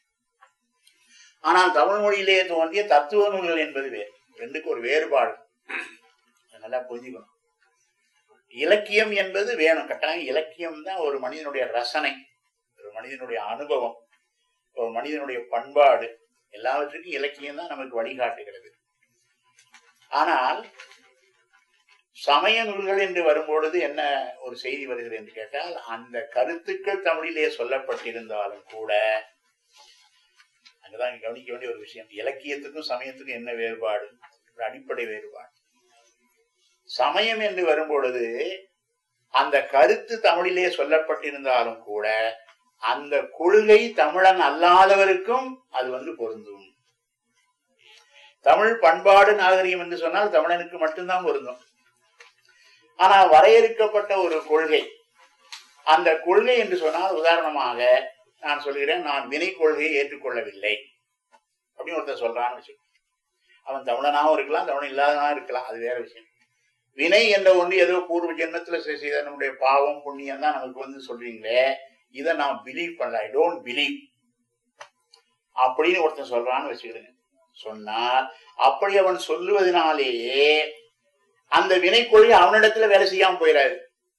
ஆனால் தமிழ் மொழியிலே தோன்றிய தத்துவ நூல்கள் என்பது வேறு. ரெண்டுக்கு ஒரு வேறுபாடு நல்லா புரிஞ்சுக்கணும். இலக்கியம் என்பது வேணும், கட்டாயம். இலக்கியம் தான் ஒரு மனிதனுடைய ரசனை, ஒரு மனிதனுடைய அனுபவம், ஒரு மனிதனுடைய பண்பாடு, எல்லாவற்றுக்கும் இலக்கியம் தான் நமக்கு வழிகாட்டுகிறது. ஆனால் சமய நூல்கள் என்று வரும்பொழுது என்ன ஒரு செய்தி வருகிறது என்று கேட்டால், அந்த கருத்துக்கள் தமிழிலே சொல்லப்பட்டிருந்தாலும் கூட அங்கதான் கவனிக்க வேண்டிய ஒரு விஷயம், இலக்கியத்துக்கும் சமயத்துக்கும் என்ன வேறுபாடு, அடிப்படை வேறுபாடு. சமயம் என்று வரும்பொழுது அந்த கருத்து தமிழிலே சொல்லப்பட்டிருந்தாலும் கூட அந்த கொள்கை தமிழன் அல்லாதவருக்கும் அது பொருந்தும். தமிழ் பண்பாடு நாகரிகம் என்று சொன்னால் தமிழனுக்கு மட்டும்தான் பொருந்தும். ஆனா வரையறுக்கப்பட்ட ஒரு கொள்கை, அந்த கொள்கை என்று சொன்னால், உதாரணமாக நான் சொல்கிறேன், நான் வினை கொள்கையை ஏற்றுக்கொள்ளவில்லை அப்படின்னு ஒருத்தர் சொல்றான்னு வச்சு, அவன் தமிழனாகவும் இருக்கலாம், தமிழன் இல்லாதவனாக இருக்கலாம், அது வேற விஷயம். வினை என்ற ஒன்று ஏதோ பூர்வ ஜென்மத்துல செய்த நம்முடைய பாவம் புண்ணியம் தான் நமக்கு சொல்றீங்களே, இதை நான் பிலீவ் பண்ணல, ஐ டோன்ட் பிலீவ் அப்படின்னு ஒருத்தன் சொல்றான்னு வச்சுக்கிடுங்க. சொன்னால் அப்படி அவன் சொல்லுவதனாலேயே அந்த வினை கொள்கை அவனிடத்துல வேலை செய்யாம போயிடாது.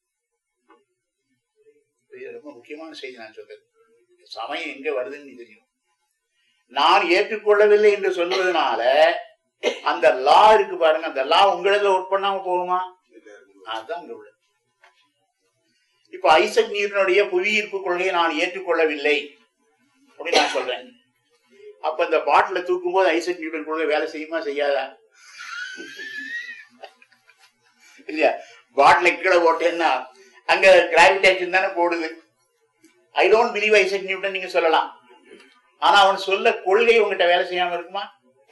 ரொம்ப முக்கியமான செய்தி நான் சொல்றது. சமயம் எங்க வருதுன்னு தெரியும். நான் ஏற்றுக்கொள்ளவில்லை என்று சொல்வதனால அந்த லா இருக்கு பாருங்க, அந்த லா உங்களிடத்துல ஒர்க் பண்ணாம போகுமா? அதுதான் உங்க. இப்ப ஐசக் நியூட்டனுடைய புவியீர்ப்பு கொள்கையை நான் ஏற்றுக்கொள்ளவில்லை அப்படின்னு நான் சொல்றேன். அப்ப இந்த பாட்டில தூக்கும் போது ஐசக் நியூட்டன் கொள்கை வேலை செய்யுமா செய்யாதா? இல்லையா? பாட்டில கீழே போட்டேன்னா அங்க கிராவிடேஷன் தானே போடுது. I don't believe Isaac Newton நீங்க சொல்லலாம், ஆனா அவன் சொல்ல கொள்கை உங்ககிட்ட வேலை செய்யாம இருக்குமா?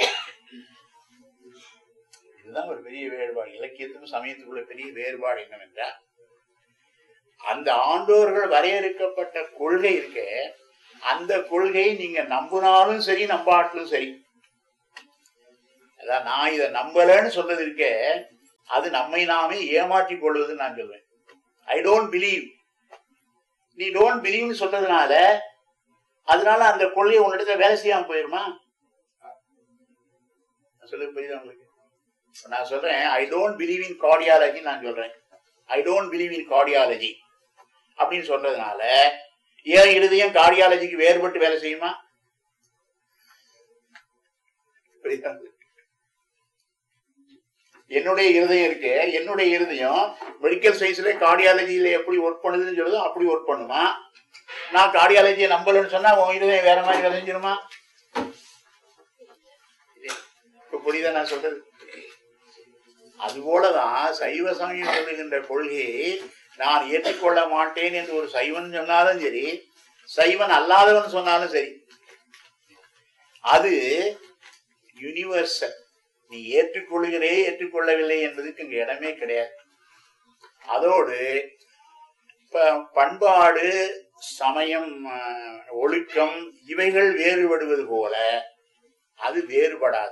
இதுதான் ஒரு பெரிய வேறுபாடு. இலக்கியத்துக்கும் சமயத்துக்குள்ள பெரிய வேறுபாடு என்னவென்றால், அந்த ஆண்டோர்கள் வரையறுக்கப்பட்ட கொள்கை இருக்க, அந்த கொள்கையை நீங்க நம்பினாலும் சரி நம்பாட்டிலும் சரி, அதான் நான் இதை நம்பலன்னு சொல்றது இருக்க, அது நம்மை நாமே ஏமாற்றிக் கொள்வதுன்னு நான் சொல்வேன். ஐ டோன்ட் பிலீவ், நீ டோன்ட் பிலீவ்னு சொல்றதுனால அதனால அந்த கொள்கையை உன்னிடத்துல வேலை செய்யாம போயிருமா? சொல்லு, புரியுதா உங்களுக்கு? நான் சொல்றேன் I don't believe in cardiology. நான் சொல்றேன் I don't believe in cardiology அப்படின்னு சொல்றதுனால ஏன் இருதயம் கார்டியாலஜிக்கு வேறுபட்டு வேலை செய்யுமா? என்னுடைய இருதயம் இருக்கு, என்னுடைய இருதயம் மெடிக்கல் சயின்ஸ்ல கார்டியாலஜியில எப்படி ஒர்க் பண்ணுதுன்னு சொல்லுதோ அப்படி ஒர்க் பண்ணுமா? நான் கார்டியாலஜியை நம்பலன்னு சொன்னா உன் இருதயம் வேற மாதிரி வேலை செஞ்சிருமா? இப்ப புரியுதா நான் சொல்றது? அதுபோலதான் சைவ சமயம் சொல்லுகின்ற கொள்கையை நான் ஏற்றுக்கொள்ள மாட்டேன் என்று ஒரு சைவன் சொன்னாலும் சரி, சைவன் அல்லாதவன் சொன்னாலும் சரி, அது யூனிவர்சல். நீ ஏற்றுக்கொள்கிறே ஏற்றுக்கொள்ளவில்லை என்பதுக்கு இங்க இடமே கிடையாது. அதோடு பண்பாடு, சமயம், ஒழுக்கம் இவைகள் வேறுபடுவது போல அது வேறுபடாது.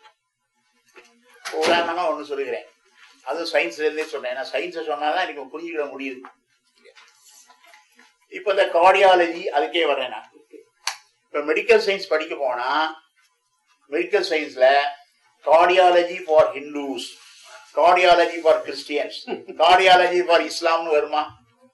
உதாரணமா ஒண்ணு சொல்லுகிறேன், அது சயின்ஸ்ல இருந்தே சொன்னேன். ஏன்னா சயின்ஸை சொன்னாதான் எனக்கு புரிஞ்சுக்கிட முடியுது. இப்ப இந்த கார்டியாலஜி அதுக்கே வர்றேன் நான். இப்ப மெடிக்கல் சயின்ஸ் படிக்க போனா மெடிக்கல் சயின்ஸ்ல cardiology for Hindus, cardiology for Christians, cardiology for இஸ்லாம்னு வருமா?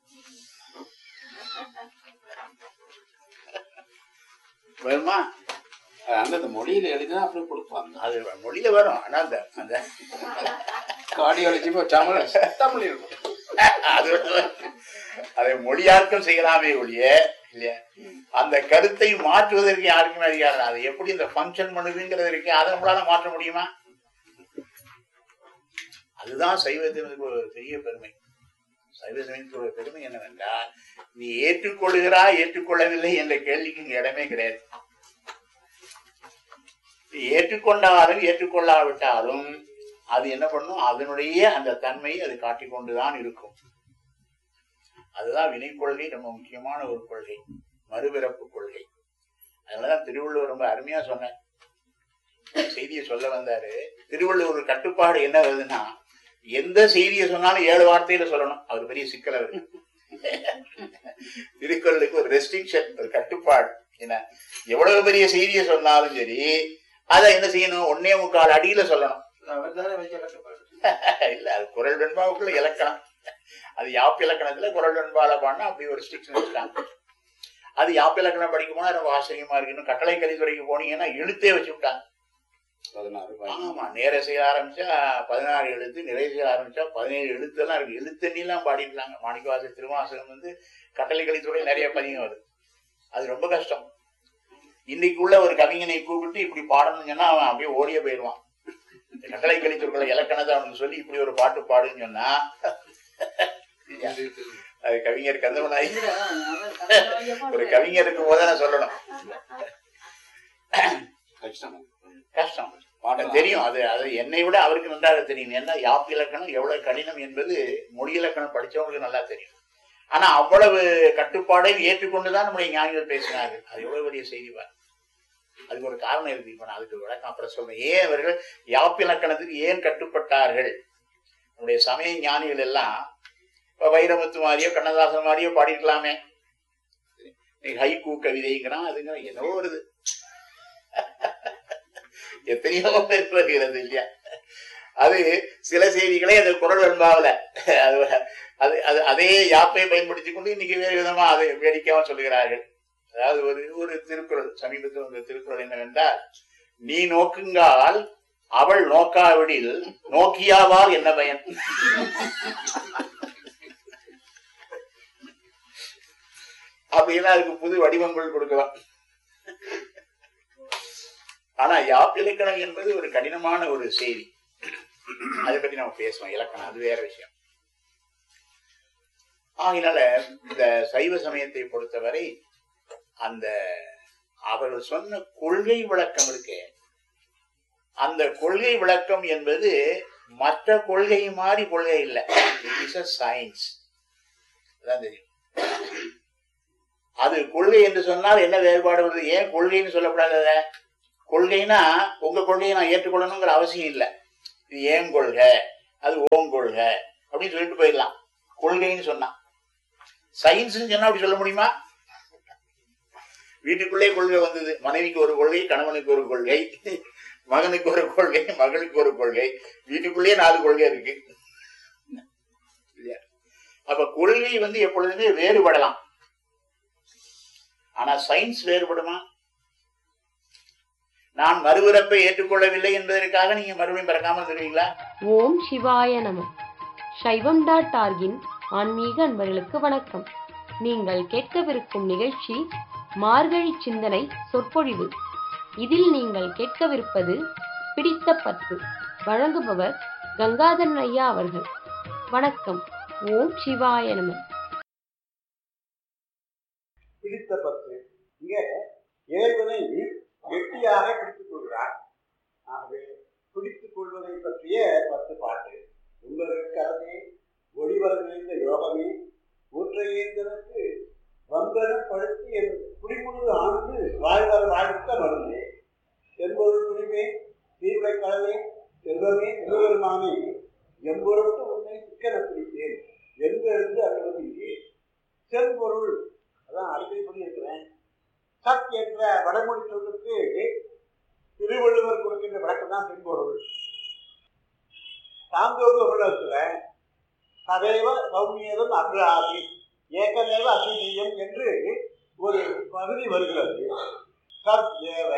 வருமா? அந்த மொழியில எழுதினா அப்படி கொடுப்பாங்க. அது மொழியில வரும். ஆனா அந்த கார்டியாலஜி தமிழ் இருக்கும். அது அதை மொழியாக்கம் செய்யலாமே ஒழிய இல்லையா, அந்த கருத்தை மாற்றுவதற்கு யாருக்குமே அதிகாரம். அது எப்படி இந்த பங்கன் பண்ணுதுங்கிறது இருக்கு, அதை நம்மளால மாற்ற முடியுமா? அதுதான் சைவத்தினுக்கு ஒரு பெரிய பெருமை. சைவ சமயத்தினுடைய பெருமை என்னவென்றால், நீ ஏற்றுக்கொள்கிறாய் ஏற்றுக்கொள்ளவில்லை என்ற கேள்விக்கு இங்க இடமே கிடையாது. ஏற்றுக்கொண்டாலும் ஏற்றுக்கொள்ளாவிட்டாலும் அது என்ன பண்ணும், அதனுடைய அந்த தன்மையை அது காட்டிக்கொண்டுதான் இருக்கும். அதுதான் வினை கொள்கை, ரொம்ப முக்கியமான ஒரு கொள்கை, மறுபிறப்பு கொள்கை. அதனாலதான் திருவள்ளுவர் ரொம்ப அருமையா சொன்ன செய்தியை சொல்ல வந்தாரு. திருவள்ளுவர் கட்டுப்பாடு என்ன வருதுன்னா, எந்த செய்தியை சொன்னாலும் 7 வார்த்தையில சொல்லணும். அவர் பெரிய சிக்கல். அவர் திருக்குறளுக்கு ஒரு ரெஸ்ட்ரிக்ஷன், ஒரு கட்டுப்பாடு. என்ன, எவ்வளவு பெரிய செய்தியை சொன்னாலும் சரி, அதை என்ன செய்யணும், 1.25 அடியில சொல்லணும். இல்ல, அது குறள் வெண்பாவுக்குள்ள இலக்கணம். அது யாப்பு இலக்கணத்துல குறள் வெண்பால பாடினா அப்படி ஒரு ரெஸ்ட்ரிக்ஷன் வச்சுட்டாங்க. அது யாப்பு இலக்கணம் படிக்க போனா ரொம்ப ஆச்சரியமா இருக்கு. கட்டளை கலித்துறைக்கு போனீங்கன்னா எழுத்தே வச்சு விட்டாங்க. 16. ஆமா, நேர செய்ய ஆரம்பிச்சா 16 எழுத்து, நிறைய செய்ய ஆரம்பிச்சா 17 எழுத்து எல்லாம் இருக்கு. எழுத்தண்ணிலாம் பாடிட்டாங்க. மாணிக்கவாசகர் திருவாசகம் கட்டளை கலித்துறை நிறைய பதிகம் வருது. அது ரொம்ப கஷ்டம். இன்னைக்கு உள்ள ஒரு கவிஞனை கூப்பிட்டு இப்படி பாடணும்னு சொன்னா அவன் அப்படியே ஓடிய போயிடுவான். கட்டளை கலித்துறை இலக்கணத்தை அவனுக்கு சொல்லி இப்படி ஒரு பாட்டு பாடுன்னு சொன்னா அது கவிஞர் கந்தவனாய் ஒரு கவிஞர் இருக்கும் போது நான் சொல்லணும். கஷ்டம் தெரியும். அது என்னை விட அவருக்கு நன்றாக தெரியும். ஏன்னா யாப்பு இலக்கணம் எவ்வளவு கடினம் என்பது மொழி இலக்கணம் படிச்சவங்களுக்கு நல்லா தெரியும். ஆனா அவ்வளவு கட்டுப்பாடை ஏற்றுக்கொண்டுதான் நம்முடைய ஞானிகள் பேசினார்கள். அது எவ்வளவு பெரிய செய்தி பாரு. அதுக்கு ஒரு காரணம் இருக்கு. இப்ப நான் அதுக்கு விளக்கம் அப்புறம் சொல்றேன். ஏன் அவர்கள் யாப்பு இலக்கணத்துக்கு ஏன் கட்டுப்பட்டார்கள்? நம்முடைய சமய ஞானிகள் எல்லாம் இப்ப வைரமுத்து மாதிரியோ கண்ணதாசன் மாதிரியோ பாடிருக்கலாமே. ஹைக்கூ கவிதைங்கிறான், அதுங்கிறான், என்னவோ வருது, எத்தனையோ பேர் வருகிறது இல்லையா. அது சில செய்திகளே அது குறள் வெண்பாவில அது அது அதே யாப்பை பயன்படுத்தி கொண்டு இன்னைக்கு வேறு விதமா அதை வேடிக்கையாம சொல்லுகிறார்கள். அதாவது ஒரு திருக்குறள், சமீபத்தில் வந்த திருக்குறள் என்னவென்றால், நீ நோக்குங்கால் அவள் நோக்காவிடில் நோக்கியாவால் என்ன பயன்? அப்படின்னா அதுக்கு புது வடிவங்கள் கொடுக்கலாம். ஆனா யாப்பு இலக்கணம் என்பது ஒரு கடினமான ஒரு செய்தி. அதை பத்தி நம்ம பேசுவோம். இலக்கணம் அது வேற விஷயம். ஆகினால இந்த சைவ சமயத்தை பொறுத்தவரை அந்த அவர்கள் சொன்ன கொள்கை விளக்கம் இருக்கு. அந்த கொள்கை விளக்கம் என்பது மற்ற கொள்கை மாதிரி கொள்கை இல்லை. It is a science. அதான் தெரியும். அது கொள்கை என்று சொன்னால் என்ன வேறுபாடு வருது? ஏன் கொள்கைன்னு சொல்லக்கூடாது? கொள்கைனா உங்க கொள்கையை நான் ஏற்றுக்கொள்ளணுங்கிற அவசியம் இல்லை. இது ஏன் கொள்கை, அது ஓம் கொள்கை அப்படின்னு சொல்லிட்டு போயிடலாம். கொள்கைன்னு சொன்னா. சயின்ஸ் சொன்னா அப்படி சொல்ல முடியுமா? வீட்டுக்குள்ளே கொள்கை வந்தது. மனைவிக்கு ஒரு கொள்கை, கணவனுக்கு ஒரு கொள்கை, மகனுக்கு ஒரு கொள்கை, மகளுக்கு ஒரு கொள்கை, வீட்டுக்குள்ளேயே 4 கொள்கை இருக்கு. அப்ப கொள்கை எப்பொழுதுமே வேறுபடலாம். ஆனா சயின்ஸ் வேறுபடுமா? நான் மறுபிறப்பை ஏற்றுக்கொள்ளவில்லை என்பதற்காக நீங்க மறுபடியும் பிறக்காம தருவீங்களா? ஓம் சிவாய நம. சைவம்.org-இன் ஆன்மீக அன்பர்களுக்கு வணக்கம். நீங்கள் கேட்கவிருக்கும் நிகழ்ச்சி மார்கழி சிந்தனை சொற்பொழிவு. இதில் நீங்கள் கேட்கவிருப்பது பிடித்த பத்து. வழங்குபவர் கங்காதரன் ஐயா அவர்கள். வணக்கம். ஓம் சிவாய நம. பிடித்த பத்து. இங்க இறைவனை வெட்டியாக பிடித்துக் கொள்கிறார். ஆகவே பிடித்துக் கொள்வதை பற்றிய 10 பாட்டு. உங்களுக்கே ஒளிவர நிறைந்த யோகமே ஊற்றையேந்தனுக்கு வந்தனம் படுத்தி என் குடிமுழு ஆண்டு வாழ்வர வாழ்த்த மருந்தே என்பொரு துணிவே தீர்வை கலவே செல்வமே திருவருமானே எம்பொருட்டு உன்னை சிக்கன பிடித்தேன் என்று அழுவது இல்லையே. செம்பொருள், அதான் அடிக்கடி சொல்லியிருக்கிறேன். சத் என்ற வடமொழி சொல்லுக்கு திருவள்ளுவர் கொடுக்கின்ற விளக்கம் தான் செம்பொருள். சாந்தோக உலகத்துல சதைவ சௌமியதும் அக்ராசி ஏகமேவ அபிநீயம் என்று ஒரு பகுதி வருகிறது. சத் ஏவ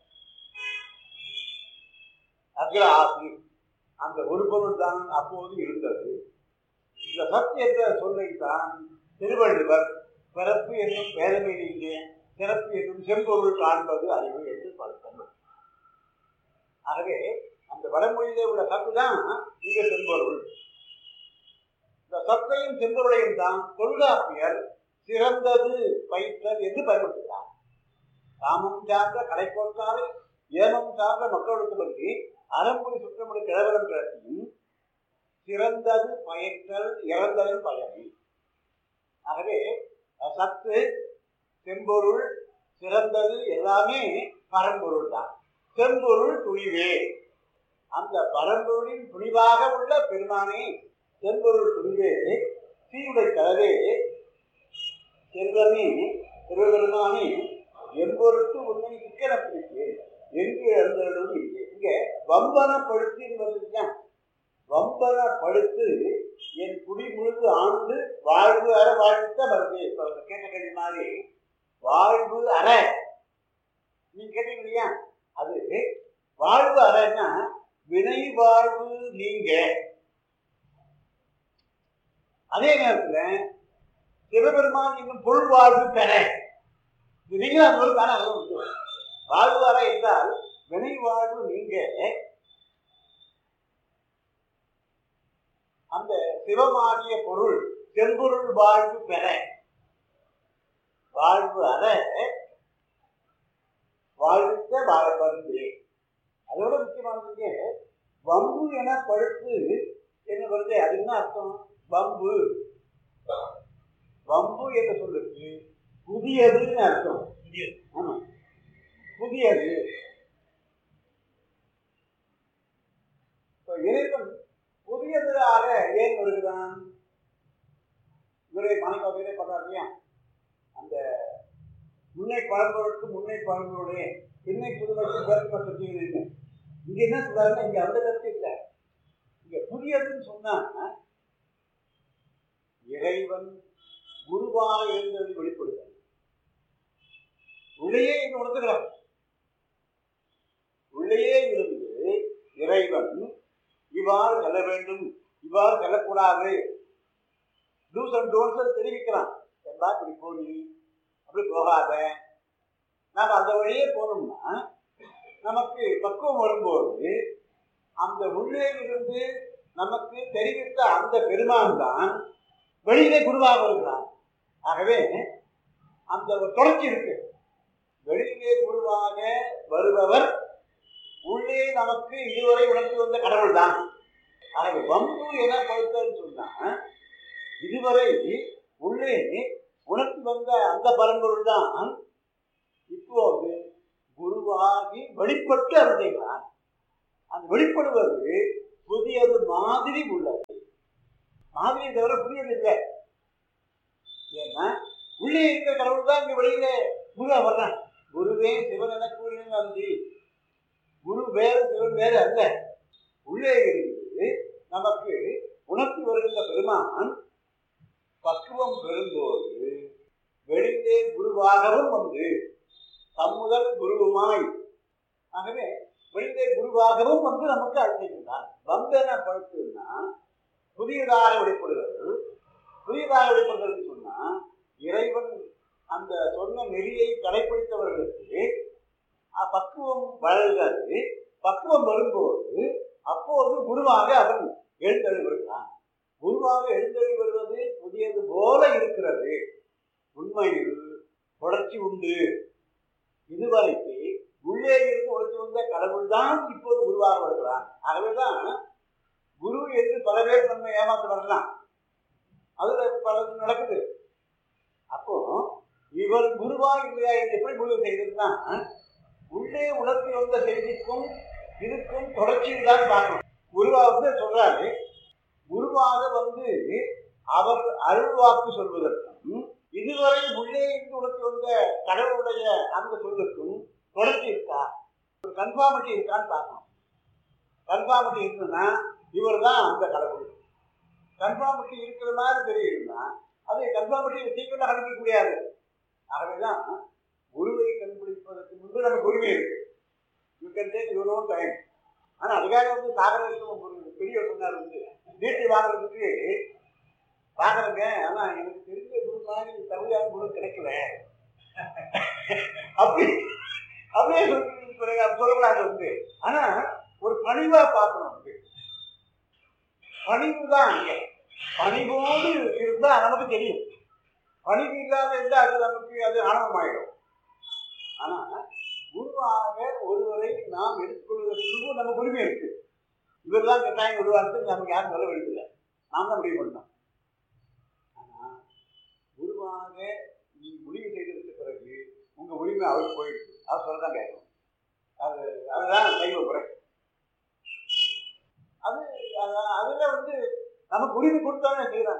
அக்ராசி, அந்த ஒரு பொருள் தான் அப்போது இருந்தது. இந்த சத் என்ற சொல்லைத்தான் திருவள்ளுவர் பிறப்பு என்னும் பேதமை நீங்க சிறப்பு என்னும் செம்பொருள் காண்பது அறிவு என்று பார்த்தோம். ஆகவே அந்த வடமொழியிலே உள்ள சத்து தான் இங்க செம்பொருள். இந்த சத்தையும் செம்பொருளையும் தான் தொல்காப்பியர் சிறந்தது பயிற்றல் என்று பயன்படுத்துகிறார். காமம் சார்ந்த கலைக்கோட்டாரை ஏமம் சார்ந்த மக்களுக்கு பற்றி அறம்புரி சுற்றமுறை கிழவரம் கிளர்ச்சியும் சிறந்தது பயிற்றல் இறந்ததன் பயனை. ஆகவே சத்து, செம்பொருள், சிறந்தது எல்லாமே பரம்பொருள் தான். செம்பொருள் துணிவே, அந்த பரம்பொருளின் துணிவாக உள்ள பெருமானே செம்பொருள் துணிவே சீருடை கலவே செல்வமே திருவருமானே எம்பொருட்டு உன்னை சிக்கன பிடித்தேன் என்று எழுந்ததும் இல்லை. இங்க வம்பனப்படுத்தி வந்துருக்கான். வம்பனப்படுத்து என் குடி முழுது ஆண்டு வாழ்வு அற வாழ்த்த வருது. கேட்ட கேள்வி மாதிரி வாழ்வு அற நீங்க கேட்டீங்க இல்லையா, அது வாழ்வு அறன்னா வினை வாழ்வு நீங்க. அதே நேரத்துல சிவபெருமான் இன்னும் பொருள் வாழ்வு பெற நீங்களும் அது ஒரு தானே. வாழ்வு அற என்றால் வினை வாழ்வு நீங்க. அந்த சிவமாகிய பொருள் செம்பொருள் வாழ்வு பெற வாழ்வு அற வாழ்த்த வாழ்வந்தே. அதோட முக்கியமானது வம்பு என படுத்து என்ன வருது. அது என்ன அர்த்தம்? வம்பு, வம்பு என்று சொல்லுக்கு புதியதுன்னு அர்த்தம். ஆமா, புதியது. இறைவன் புதியதாக ஏன் வருகிறான்? இவரை மாணிக்கவாசகரே பண்றாரு இல்லையா, அந்த முன்னை பழம்பொருளுக்கு முன்னை பழம்பொருளே பின்னை புதுமைக்கு பேருமா சொல்லிங்க. இங்க என்ன சொல்றாருன்னா, இங்க அந்த கருத்து இல்லை. இங்க புதியதுன்னு சொன்னா இறைவன் குருவாக இருந்தது வெளிப்படுகிறார். உள்ளேயே இங்க உணர்த்துகிறார். உள்ளேயே இருந்து இறைவன் இவ்வாறு செல்ல வேண்டும், இவ்வாறு செல்லக்கூடாது, டூஸ் அண்ட் டோன்ட்ஸ் தெரிவிக்கிறான். என்பா இப்படி போனி, அப்படி போகாத. நாம் அந்த வழியே போனோம்னா நமக்கு பக்குவம் வரும்போது அந்த உள்ளே இருந்து நமக்கு தெரிவித்த அந்த பெருமான் தான் வெளியிலே குருவாக வருகிறான். ஆகவே அந்த ஒரு தொடர்ச்சி இருக்கு. வெளியிலே குருவாக வருபவர் உள்ளே நமக்கு இதுவரை உணர்த்தி வந்த கடவுள் தான். ஆகவே வம்பு என படுத்தன்னு சொன்னா இதுவரை உள்ளே உணர்த்தி வந்த அந்த பரம்பொருள் தான் இப்போது குருவாகி வெளிப்பட்டு அருள்கிறான். அந்த வெளிப்படுவது புதியது மாதிரி உள்ளது. மாதிரி தவிர புதியது இல்லை. ஏன்னா உள்ளே இருக்கிற கடவுள் தான் இங்க வெளியில குருவா வர்றான். குருவே சிவன் என கூறினு நந்தி. குரு வேறு சிவன் வேறு அல்ல. உள்ளே இருந்து நமக்கு உணர்த்தி வருகின்ற பெருமான் பக்குவம் பெறும்போது வெளியிலே குருவாகவும் வந்து தம்முதல் குருவுமாய், ஆகவே வெளியிலே குருவாகவும் வந்து நமக்கு அழைக்கின்றான். வந்தன படுத்துன்னா புதியதாக வெளிப்படுகிறது. புதியதாக வெளிப்படுகிறது சொன்னா இறைவன் அந்த சொன்ன நெறியை கடைபிடித்தவர்களுக்கு பக்குவம் வளர்கிறது. பக்குவம் வரும்போது அப்போது குருவாக அவன் எழுந்தெழி வருகிறான். குருவாக எழுந்தெழி வருவது புதியது போல இருக்கிறது. உண்மையில் தொடர்ச்சி உண்டு. இதுவரைக்கு உள்ளே இருந்து உழைத்து வந்த கடவுள் தான் இப்போது குருவாக வருகிறான். ஆகவேதான் குரு என்று பல பேர் நம்ம ஏமாற்ற வரலாம். அதுல பலது நடக்குது. அப்போ இவர் குருவா இல்லையா என்று எப்படி முடிவு செய்ததுன்னா உள்ளே உணர்த்தி வந்த செய்திக்கும் இதுக்கும் தொடர்ச்சியில் தான் பார்க்கணும். குருவா வந்து சொல்றாரு, குருவாக வந்து அவர் அருள்வாக்கு சொல்வதற்கும் இதுவரை உள்ளே இருந்து உணர்த்தி வந்த கடவுளுடைய அந்த சொல்லுக்கும் தொடர்ச்சி இருக்கா, ஒரு கன்ஃபார்மிட்டி இருக்கான்னு பார்க்கணும். கன்ஃபார்மிட்டி இருக்குன்னா இவர் தான் அந்த கடவுள். கன்ஃபார்மிட்டி இருக்கிற மாதிரி தெரியுதுன்னா அது கன்ஃபார்மிட்டி சீக்கிரம் கண்டுபிடிக்க முடியாது. ஆகவேதான் குருவை கண்டுபிடிப்பதற்கு முன்பு நமக்கு உரிமை இருக்கு. You can take your own time. ஆனா அதுக்காக வந்து சாகரத்துக்கு பெரியவர் சொன்னார் வந்து நீட்டி வாங்குறதுக்கு பாக்குறேங்க. ஆனா எனக்கு தெரிஞ்ச குரு மாதிரி தமிழான குரு கிடைக்கல அப்படியே சொல்லக்கூடாது வந்து. ஆனா ஒரு பணிவா பார்க்கணும். வந்து பணிவு தான் அங்க. பணிவோடு இருந்தா நமக்கு தெரியும். பணிவு இல்லாத இருந்தா அது நமக்கு அது ஆணவமாயிடும். ஆனா குருவாக ஒருவரை நாம் எடுத்துக்கொள்வதற்கு நமக்கு உரிமை இருக்கு. இவர்தான் கட்டாயம் குருவானது நமக்கு யாரும் சொல்ல வேண்டியதில்லை. நாம் தான் முடிவு பண்ணோம். ஆனா குருவாக நீ முடிவு செய்ததுக்கு பிறகு உங்க உரிமை அவருக்கு போயிடுச்சு. அவர் சொல்லதான் கேட்கணும். அதுதான் சைவ முறை. அதுல வந்து நமக்கு உரிமை கொடுத்தானே செய்யறாங்க.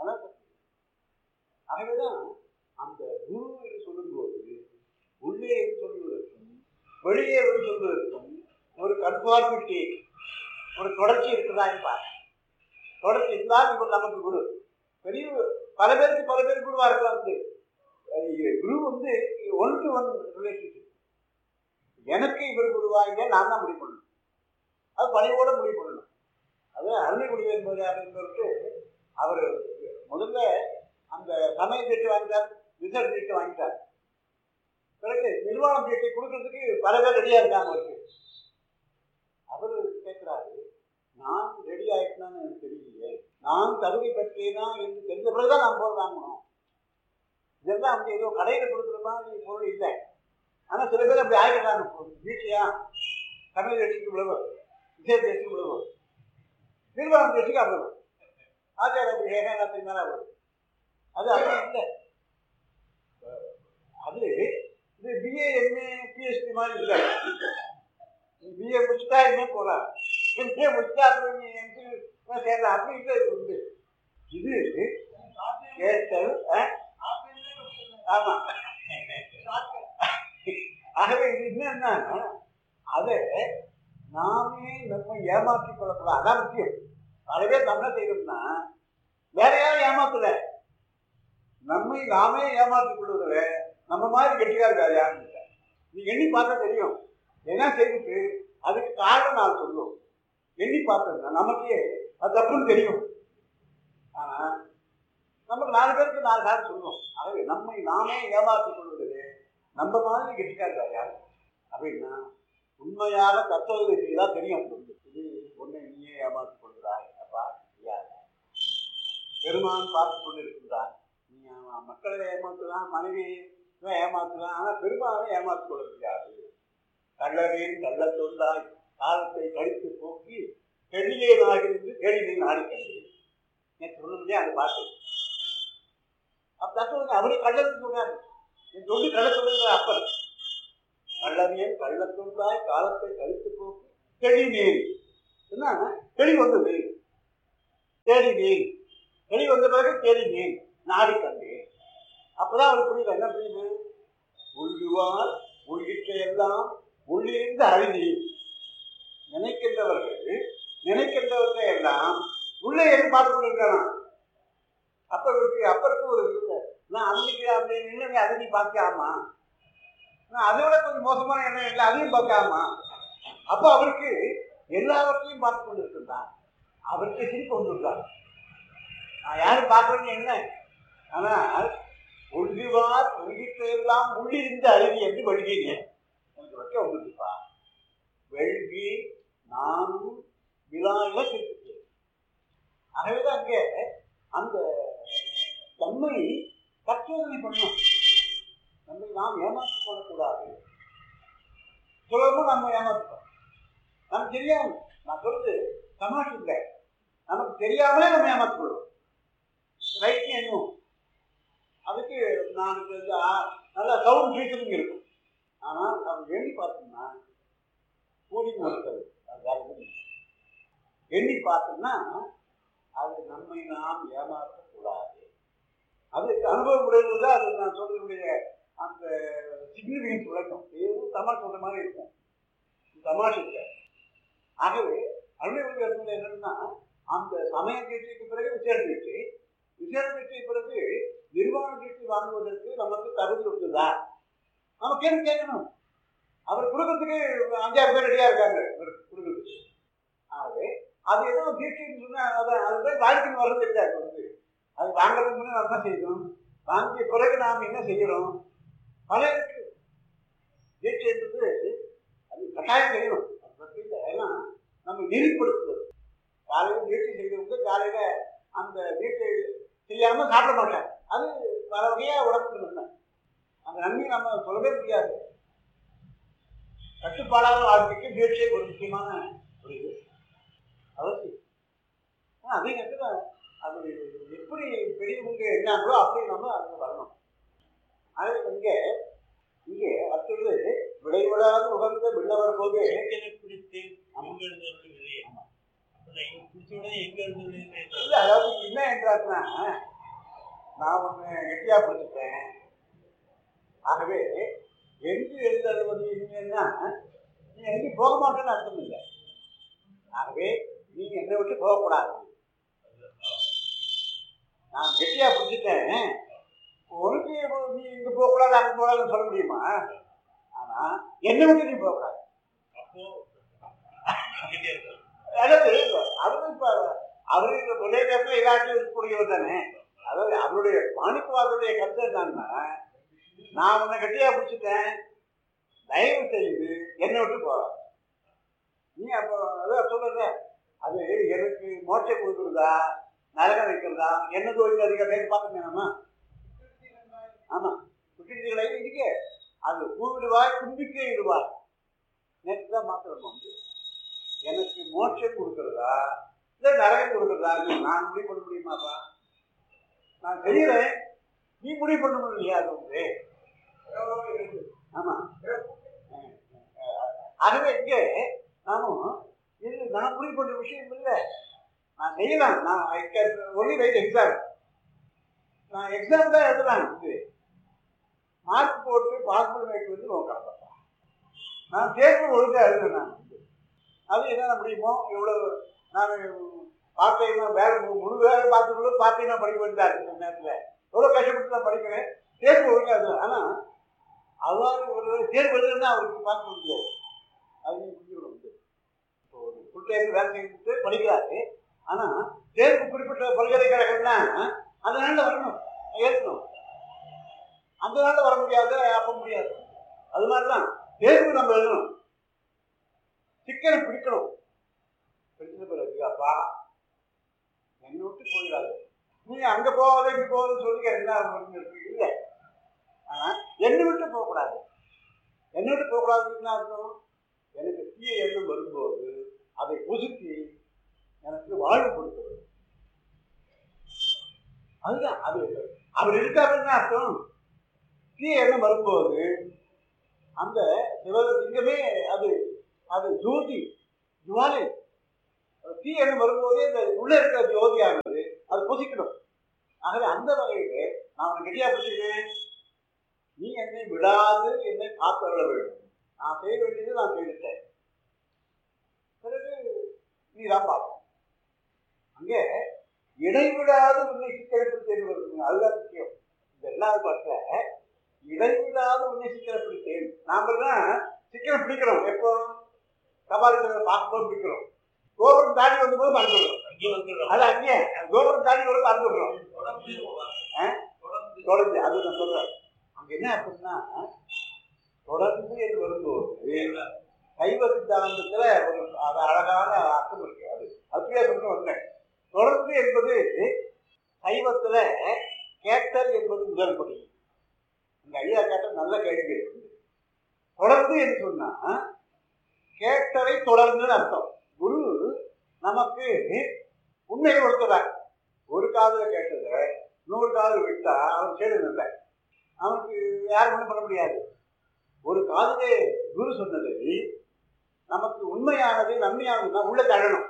ஆகவேதான் அந்த குரு என்று சொல்லும்போது உள்ளே சொல்வதற்கும் வெளியே சொல்வதற்கும் ஒரு கன்ஃபார்மிட்டி, ஒரு தொடர்ச்சி இருக்குதான்னு பாருங்க. தொடர்ச்சி இருந்தால் இப்போ நமக்கு குரு பெரிய பல பேருக்கு குருவா இருக்கலாம். வந்து குரு வந்து 1-to-1 ரிலேஷன்ஷிப். எனக்கு இவர் குருவாங்க நான் தான் முடிவு பண்ணணும். அது பணியோட முடிவு பண்ணணும். அது அருளை முடிவு என்பதற்கு அவர் முதல்ல அந்த சமய சீட்டு வாங்கிட்டார், ரிசர்வ் சீட்டு வாங்கிட்டார். பிறகு நிர்வாணம் சீட்டை கொடுக்கறதுக்கு பல பேர் ரெடியா இருக்காங்க. அவருக்கு அவரு கேட்கிறாரு, நான் ரெடி ஆயிட்டேன்னு எனக்கு தெரியலையே, நான் தகுதி பெற்றேனா என்று தெரிஞ்ச பிறகுதான் நான் பொருள் வாங்கணும். இதெல்லாம் வந்து ஏதோ கடையில் கொடுக்குற மாதிரி பொருள் இல்லை. ஆனா சில பேர் அப்படி ஆகிடுறாங்க. வீட்லையா தமிழ் தேசிக்கு விழுவு, விசேஷ தேசிக்கு விழுவு, நிர்வாகம் தேசிக்கு அவ்வளவு, ஆச்சார அபிஷேகம் எல்லாத்தையும் மேலே அவ்வளவு. அது அப்படி இல்லை. அது இது பிஏ எம்ஏ பிஹெச்டி மாதிரி இல்லை. பிஏ முடிச்சுட்டா எம்ஏ போகலாம், எம்ஏ முடிச்சுட்டா அப்புறம் நீ எம்சி சேரலாம். அப்படி இல்லை. இது உண்டு. இது கேட்டல். ஆமா. ஆகவே இது என்னன்னா அதை நாமே நம்ம ஏமாற்றிக் கொள்ளக்கூடாது. அதான் முக்கியம். பல பேர் நம்ம செய்யணும்னா வேற யாரும் ஏமாத்தல, நம்மை நாமே ஏமாற்றிக் கொள்வதில்ல. நம்ம மாதிரி கெட்டிக்காரு வேற யாரும் இல்லை. நீ எண்ணி பார்த்தா தெரியும் என்ன செய்துட்டு அதுக்கு காரணம் நான் சொல்லுவோம். எண்ணி பார்த்தோம்னா நமக்கே அது தப்புன்னு தெரியும். ஆனா நமக்கு 4 பேருக்கு 4 காரணம் சொல்லுவோம். ஆகவே நம்மை நாமே ஏமாற்றிக் கொள்வதில்லை. நம்ம மாதிரி கெட்டிக்காரு வேற யாரும் அப்படின்னா உண்மையாக தத்துவத்தை செய்யதான் தெரியும். இது உன்னை நீயே ஏமாற்றிக் கொள்கிறாய். அப்பா யார் பெருமான் பார்த்து கொண்டு இருக்கின்றான். நீ மக்களை ஏமாற்றலாம், மனைவி ஏமாற்றலாம், ஆனா பெருமானை ஏமாற்றிக் கொள்ள முடியாது. கள்ளரின் கள்ள தொண்டாய் காலத்தை கழித்து போக்கி கெளியே நாகிருந்து கேள்வி நாடி கண்டு சொல்லுறதே அந்த பாட்டு. அப்ப சொல்லுங்க, அவரே கள்ளத்து சொன்னாரு. என் சொல்லி கள்ள சொல்லுங்க. அப்பர் கள்ளவியன் கள்ளத்தொண்டாய் காலத்தை கழித்து போக்கி கெளி நேரி. என்ன தெளிவு வந்தது, தேடினேன், தெளிவு வந்த பிறகு தேடினேன், நாடி கண்டேன். அப்பதான் அவருக்கு புரியுது. என்ன புரியுது? உள்குவார் உள்கிட்ட எல்லாம் உள்ளிருந்து அறிந்தேன். நினைக்கின்றவர்கள் நினைக்கின்றவற்றை எல்லாம் உள்ளே இருந்து பார்த்து கொண்டிருக்கலாம். அப்ப இருக்கு ஒரு நான் அன்னைக்கு அப்படி நின்று அதை நீ பார்க்காமா, நான் அதை விட கொஞ்சம் மோசமான எண்ணம் இல்லை அதையும் பார்க்காமா. அப்போ அவருக்கு எல்லாவற்றையும் பார்த்து கொண்டிருக்கின்றான். அவருக்கு சிரிப்பு வந்துருக்கார். நான் யாரும் பார்க்கறேன்னு என்ன, ஆனால் ஒழுங்குவார் ஒழுங்கிற்றையெல்லாம் உள்ளிருந்து அருவி என்று வழுகினேன். எனக்கு வைக்க வந்துருப்பா வெள்கி நானும் விழாவில திருப்பிட்டேன். ஆகவேதான் அங்கே அந்த தம்மை பரிசோதனை பண்ணணும். நம்மை நாம் ஏமாற்றிக் கொள்ளக்கூடாது. சுலபமாக நம்ம ஏமாற்றிட்டோம். நமக்கு தெரியாம, நான் சொல்றது தமாஷ் இல்லை, நமக்கு தெரியாமலே நம்ம ஏமாற்றிக்கொள்வோம். ரைட் என்னும் அதுக்கு நான் நல்ல சவுண்ட் ஃபீச்சரிங் இருக்கும். ஆனால் நம்ம எண்ணி பார்த்தோம்னா கூலிங் இருக்கிறது. அது வேற எதுவும் எண்ணி பார்த்தோம்னா அது நம்மை நாம் ஏமாற்றக்கூடாது. அது அனுபவம் உடையது. அது நான் சொல்றதுடைய அந்த சிக்னிஃபிகன்ஸ் விளக்கம் ஏதும் தமாஷ் சொல்ற மாதிரி இருக்கும். தமாஷ் இல்லை. ஆகவே அனுபவ என்னன்னா அந்த சமய கட்சிக்கு பிறகு விசேஷ கட்சி, விசேஷ கட்சி பிறகு நிர்வாண கட்சி வாங்குவதற்கு நமக்கு தகுதி இருக்குதா? நம்ம கேள்வி கேட்கணும். அவர் கொடுக்கறதுக்கு 5-6 பேர் ரெடியா இருக்காங்க கொடுக்கறதுக்கு. ஆகவே அது ஏதோ தீட்சைன்னு சொன்னா அது போய் வாழ்க்கைக்கு வர்றது இல்லை. அது வந்து அது வாங்குறதுக்கு முன்னே நம்ம என்ன செய்யணும், வாங்கிய பிறகு நாம் என்ன செய்யறோம், பல இருக்கு. தீட்சை என்பது அது கட்டாயம் செய்யணும். அது பற்றி இல்லை. ஏன்னா நம்ம நெறிப்படுத்துவது. காலையில் தீட்சை செய்தவங்க காலையில அந்த தீட்சை செய்யாம சாப்பிட மாட்டாங்க. அது பல வகையா உடம்புக்கு நன்மை. அந்த நன்மையை நம்ம சொல்லவே முடியாது. கட்டுப்பாடாத வாழ்க்கைக்கு தீட்சை ஒரு முக்கியமான ஒரு இது அவசியம். அதே நேரத்தில் அது எப்படி பெரியவங்க என்னாங்களோ அப்படி நம்ம அங்கே வரணும். அதே இங்கே இங்கே அடுத்தது விடைவிடாது உகந்த விண்ணவர் போது பிடித்து இல்லை. அதாவது என்ன என்றாருன்னா, நான் ஒன்று கெட்டியா பிடிச்சிட்டேன். ஆகவே எங்கு எழுதுவது என்னன்னா நீ எங்கேயும் போக மாட்டேன்னு அர்த்தம் இல்லை. ஆகவே நீங்க என்னை விட்டு போகக்கூடாது. நான் கெட்டியா பிடிச்சிட்டேன், உனக்கு நீ இங்க போகக்கூடாது அங்கே போகக்கூடாதுன்னு சொல்ல முடியுமா? ஆனா என்னை விட்டு நீ போகக்கூடாது. அதாவது அவரு இப்ப அவரு ஒரே நேரத்தில் எல்லாத்தையும் இருக்கக்கூடியவர் தானே. அதாவது அவருடைய மாணிக்கவாதருடைய கருத்து என்னன்னா, நான் உன்னை கட்டியா பிடிச்சிட்டேன், தயவு செய்து என்னை விட்டு போற. நீ அப்போ அதான் சொல்லுங்க, அது எனக்கு மோட்சை கொடுக்குறதா நரகம் வைக்கிறதா என்ன தொழில் அதிகாரி பார்க்கணுமா? ஆமா, குட்டிகளை இருக்கு. அது பூவிடுவாய் கும்பிக்கே இடுவாய். நேற்று தான் மாத்திரம் வந்து எனக்கு மோட்சம் கொடுக்குறதா இல்லை நரகம் கொடுக்குறதா நான் முடிவு பண்ண முடியுமாப்பா? நான் செய்யறேன், நீ முடிவு பண்ண முடியலையா? அது வந்து ஆமா. ஆகவே இங்கே நானும் இது நான் முடிவு பண்ற விஷயம் இல்லை. நான் செய்யலாம். நான் ஒன்லி ரைட் எக்ஸாம். நான் எக்ஸாம் தான் எழுதலாம். இது மார்க் போட்டு பாஸ் பண்ண வைக்கிறது நோக்கலாம். நான் தேர்வு ஒழுங்காக எழுதுவேன். நான் அது என்னென்ன முடியுமோ எவ்வளவு நான் பார்த்தீங்கன்னா வேலை முழு வேலை பார்த்துக்கணும் பார்த்தீங்கன்னா படிக்க வேண்டியதா இருக்கு. இந்த நேரத்தில் எவ்வளோ கஷ்டப்பட்டு நான் படிக்கிறேன். தேர்வு ஒழுங்காக எழுதுவேன். ஆனால் அவ்வாறு ஒரு தேர்வு எழுதுன்னா அவருக்கு பார்க்க முடியாது. அது புரிஞ்சுக்கணும். இப்போ ஒரு ஃபுல் டைம் வேலை செஞ்சுட்டு படிக்கிறாரு. ஆனால் தேர்வு குறிப்பிட்ட பல்கலைக்கழகம்னா அந்த நாளில் வரணும், ஏற்கணும். அந்த நாளில் வர முடியாது, அப்போ முடியாது. அது மாதிரி தான் தேர்வு நம்ம எழுதணும். சிக்கனை பிடிக்கணும். பிடிச்ச பிறகு அப்பா என்னை விட்டு போயிடாது, நீ அங்கே போகாத இங்கே போகாதுன்னு சொல்லி என்ன இருக்கு இல்லை. ஆனால் என்னை விட்டு போகக்கூடாது. என்னை விட்டு போகக்கூடாதுன்னு அர்த்தம், எனக்கு தீய எண்ணம் வரும்போது அதை புதுக்கி எனக்கு வாழ்வு கொடுக்கிறது. அதுதான் அது. அவர் இருக்காருன்னு அர்த்தம். தீய எண்ணம் வரும்போது அந்த சிவலிங்கமே அது அது ஜோதி ஜுவாலை தீ எண்ணம் வரும்போதே இந்த உள்ள இருக்கிற ஜோதியானது அது புசிக்கணும். ஆகவே அந்த வகையிலே நான் உனக்கு கெட்டியா பிடிச்சிருக்கேன், நீ என்னை விடாது என்னை காத்தருள வேண்டும். நான் செய்ய வேண்டியது நான் செய்துட்டேன், பிறகு நீ தான் பார்ப்போம். அங்கே இடைவிடாது உன்னை சிக்கனப்படுத்தேன் வருது, அதுதான் முக்கியம். இந்த ரெண்டாவது பாட்டுல இடைவிடாது உன்னை சிக்கனப்படுத்தேன். நாமெல்லாம் சிக்கனம் பிடிக்கிறோம், எப்போ கபாலத்தில் பார்க்கும்போது பிடிக்கிறோம், கோபுரம் தாண்டி வந்தபோது மறந்துடுறோம். அது அங்கே கோபுரம் தாண்டி வரும் மறந்துடுறோம் தொடர்ந்து. அது நான் சொல்றேன். அங்க என்ன அப்படின்னா தொடர்ந்து என்று வரும்போது சைவ சித்தாந்தத்துல ஒரு அது அழகான அர்த்தம் இருக்கு. அது அப்படியே சொல்ல வந்தேன். தொடர்ந்து என்பது சைவத்துல கேட்டல் என்பது முதல் படி. இந்த ஐயா கேட்டல் நல்ல கேள்வி. தொடர்ந்து என்று சொன்னா கேட்டலை தொடர்ந்து அர்த்தம். குரு நமக்கு உண்மையை கொடுத்துறார். ஒரு காதுல கேட்டத 100 காதல் விட்டா அவன் கேள்வி இல்லை, அவனுக்கு யாரும் ஒன்றும் பண்ண முடியாது. ஒரு காதலே குரு சொன்னதை நமக்கு உண்மையானது நன்மையானதுன்னா உள்ள தள்ளணும்.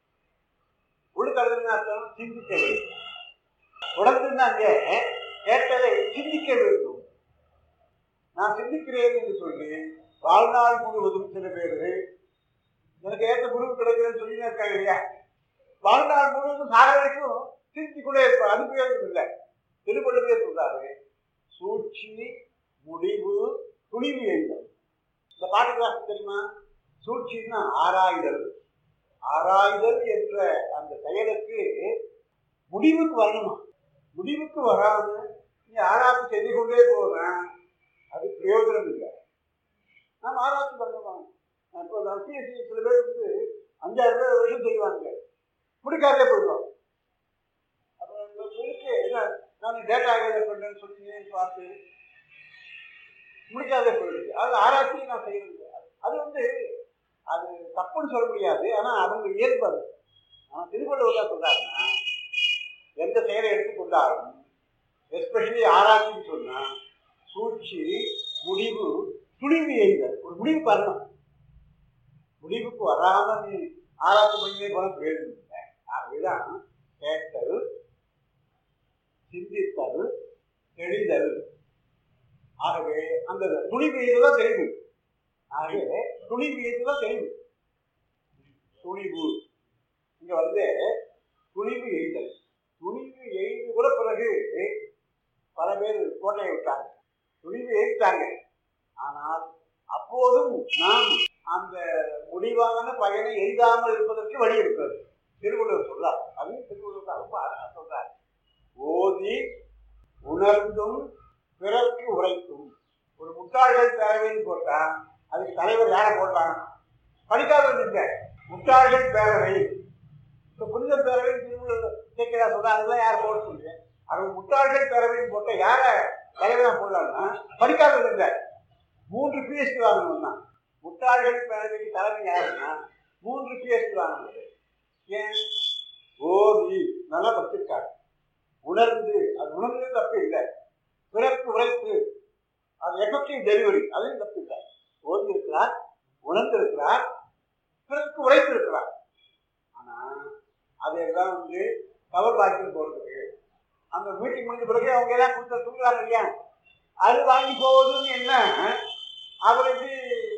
உள்ள தள்ளணும்னு அர்த்தம் சிந்திக்க வேண்டும். தொடர்ந்து அங்கே கேட்டதை சிந்திக்க வேண்டும். நான் சிந்திக்கிறேன் என்று சொல்லி வாழ்நாள் முழுவதும் சில பேர் எனக்கு ஏற்ற குரு கிடைக்கிறேன்னு சொல்லி இருக்காங்க இல்லையா, வாழ்நாள் முழுவதும் சாக வரைக்கும் சிந்திக்கொண்டே இருப்பார். அது பிரயோஜனம் இல்லை. திருவள்ளுவரே சொல்றாரு, சூழ்ச்சி முடிவு துணிவு எழுதல். இந்த பாட்டுக்கு தெரியுமா? சூழ்ச்சின்னா ஆராய்தல். ஆராய்தல் என்ற அந்த செயலுக்கு முடிவுக்கு வரணுமா? முடிவுக்கு வராம நீ ஆராய்ச்சி செய்து கொண்டே போறேன், அது பிரயோஜனம் இல்லை. நாம் ஆராய்ச்சி பண்ணலாம். இப்போ பிஎஸ்சி சில பேர் வந்து 5-6 வருஷம் செய்வாங்க, முடிக்காதே போயிடுவாங்க. அப்புறம் இருக்கு நான் டேட்டா கேதர் பண்ணுறேன்னு சொல்லி பார்த்து முடிக்காதே போயிடுது. அது ஆராய்ச்சி நான் செய்யறது. அது வந்து அது தப்புன்னு சொல்ல முடியாது, ஆனால் அவங்க இயல்பது. ஆனால் திருவள்ளுவர் சொல்றாருன்னா எந்த செயலை எடுத்துக்கொண்டாலும் எஸ்பெஷலி ஆராய்ச்சின்னு சொன்னா சூழ்ச்சி முடிவு துணிவு எய்தல். ஒரு முடிவுக்கு வரணும். முடிவுக்கு வராம நீ ஆராய்ச்சி பண்ணியே போன பிரயோஜனம் இல்லை. ஆகவேதான் கேட்டல், சிந்தித்தல், தெளிதல். ஆகவே அந்த துணிவு எய்துதான் தெளிவு. ஆகவே துணிவு எய்துதான் தெளிவு. துணிவு இங்க வந்து துணிவு எய்தல். துணிவு எய்து கூட பிறகு பல பேர் கோட்டையை விட்டாங்க, துணிவு எய்தாங்க. ஆனால் அப்போதும் நாம் அந்த முடிவான பயனை எய்தாமல் இருப்பதற்கு வழி இருக்கிறது. திருவள்ளுவர் சொல்றார். அதையும் திருவள்ளுவர் ரொம்ப சொல்றார். ஓதி உணர்ந்தும் பிறர்க்கு உரைக்கும். ஒரு முட்டாள்கள் பேரவைன்னு போட்டா அதுக்கு தலைவர் யாரை போடுறாங்க? படிக்காதவங்க இல்லை, முட்டாள்கள் பேரவை. இப்போ புனித பேரவை திருவள்ளுவர் கேட்கிறா சொல்றாங்க, அதெல்லாம் யார் போட சொல்லுங்க? அது முட்டாள்கள் பேரவைன்னு போட்ட யாரை தலைவராக போடலாம்னா படிக்காதவங்க இல்லை, 3 PhD வாங்கணும்னா. முட்டாள்கள் பேரவைக்கு தலைமை யாருன்னா 3 PhD வாங்கினது. ஏன்? ஓதி நல்லா படிச்சிருக்காரு, உணர்ந்து, அது உணர்ந்து தப்பு இல்லை, பிறருக்கு உரைத்து அது எஃபெக்டிவ் டெலிவரி, அதையும் தப்பு இல்லை. ஓதி இருக்கிறார், உணர்ந்து இருக்கிறார், பிறருக்கு உரைத்து இருக்கிறார். ஆனா அதையெல்லாம் வந்து கவர் வாக்கில் போறதுக்கு அந்த மீட்டிங் முடிஞ்ச பிறகு அவங்க எல்லாம் கொடுத்த தூங்குறாங்க இல்லையா, அது வாங்கி போவதுன்னு என்ன? அவர் எப்படி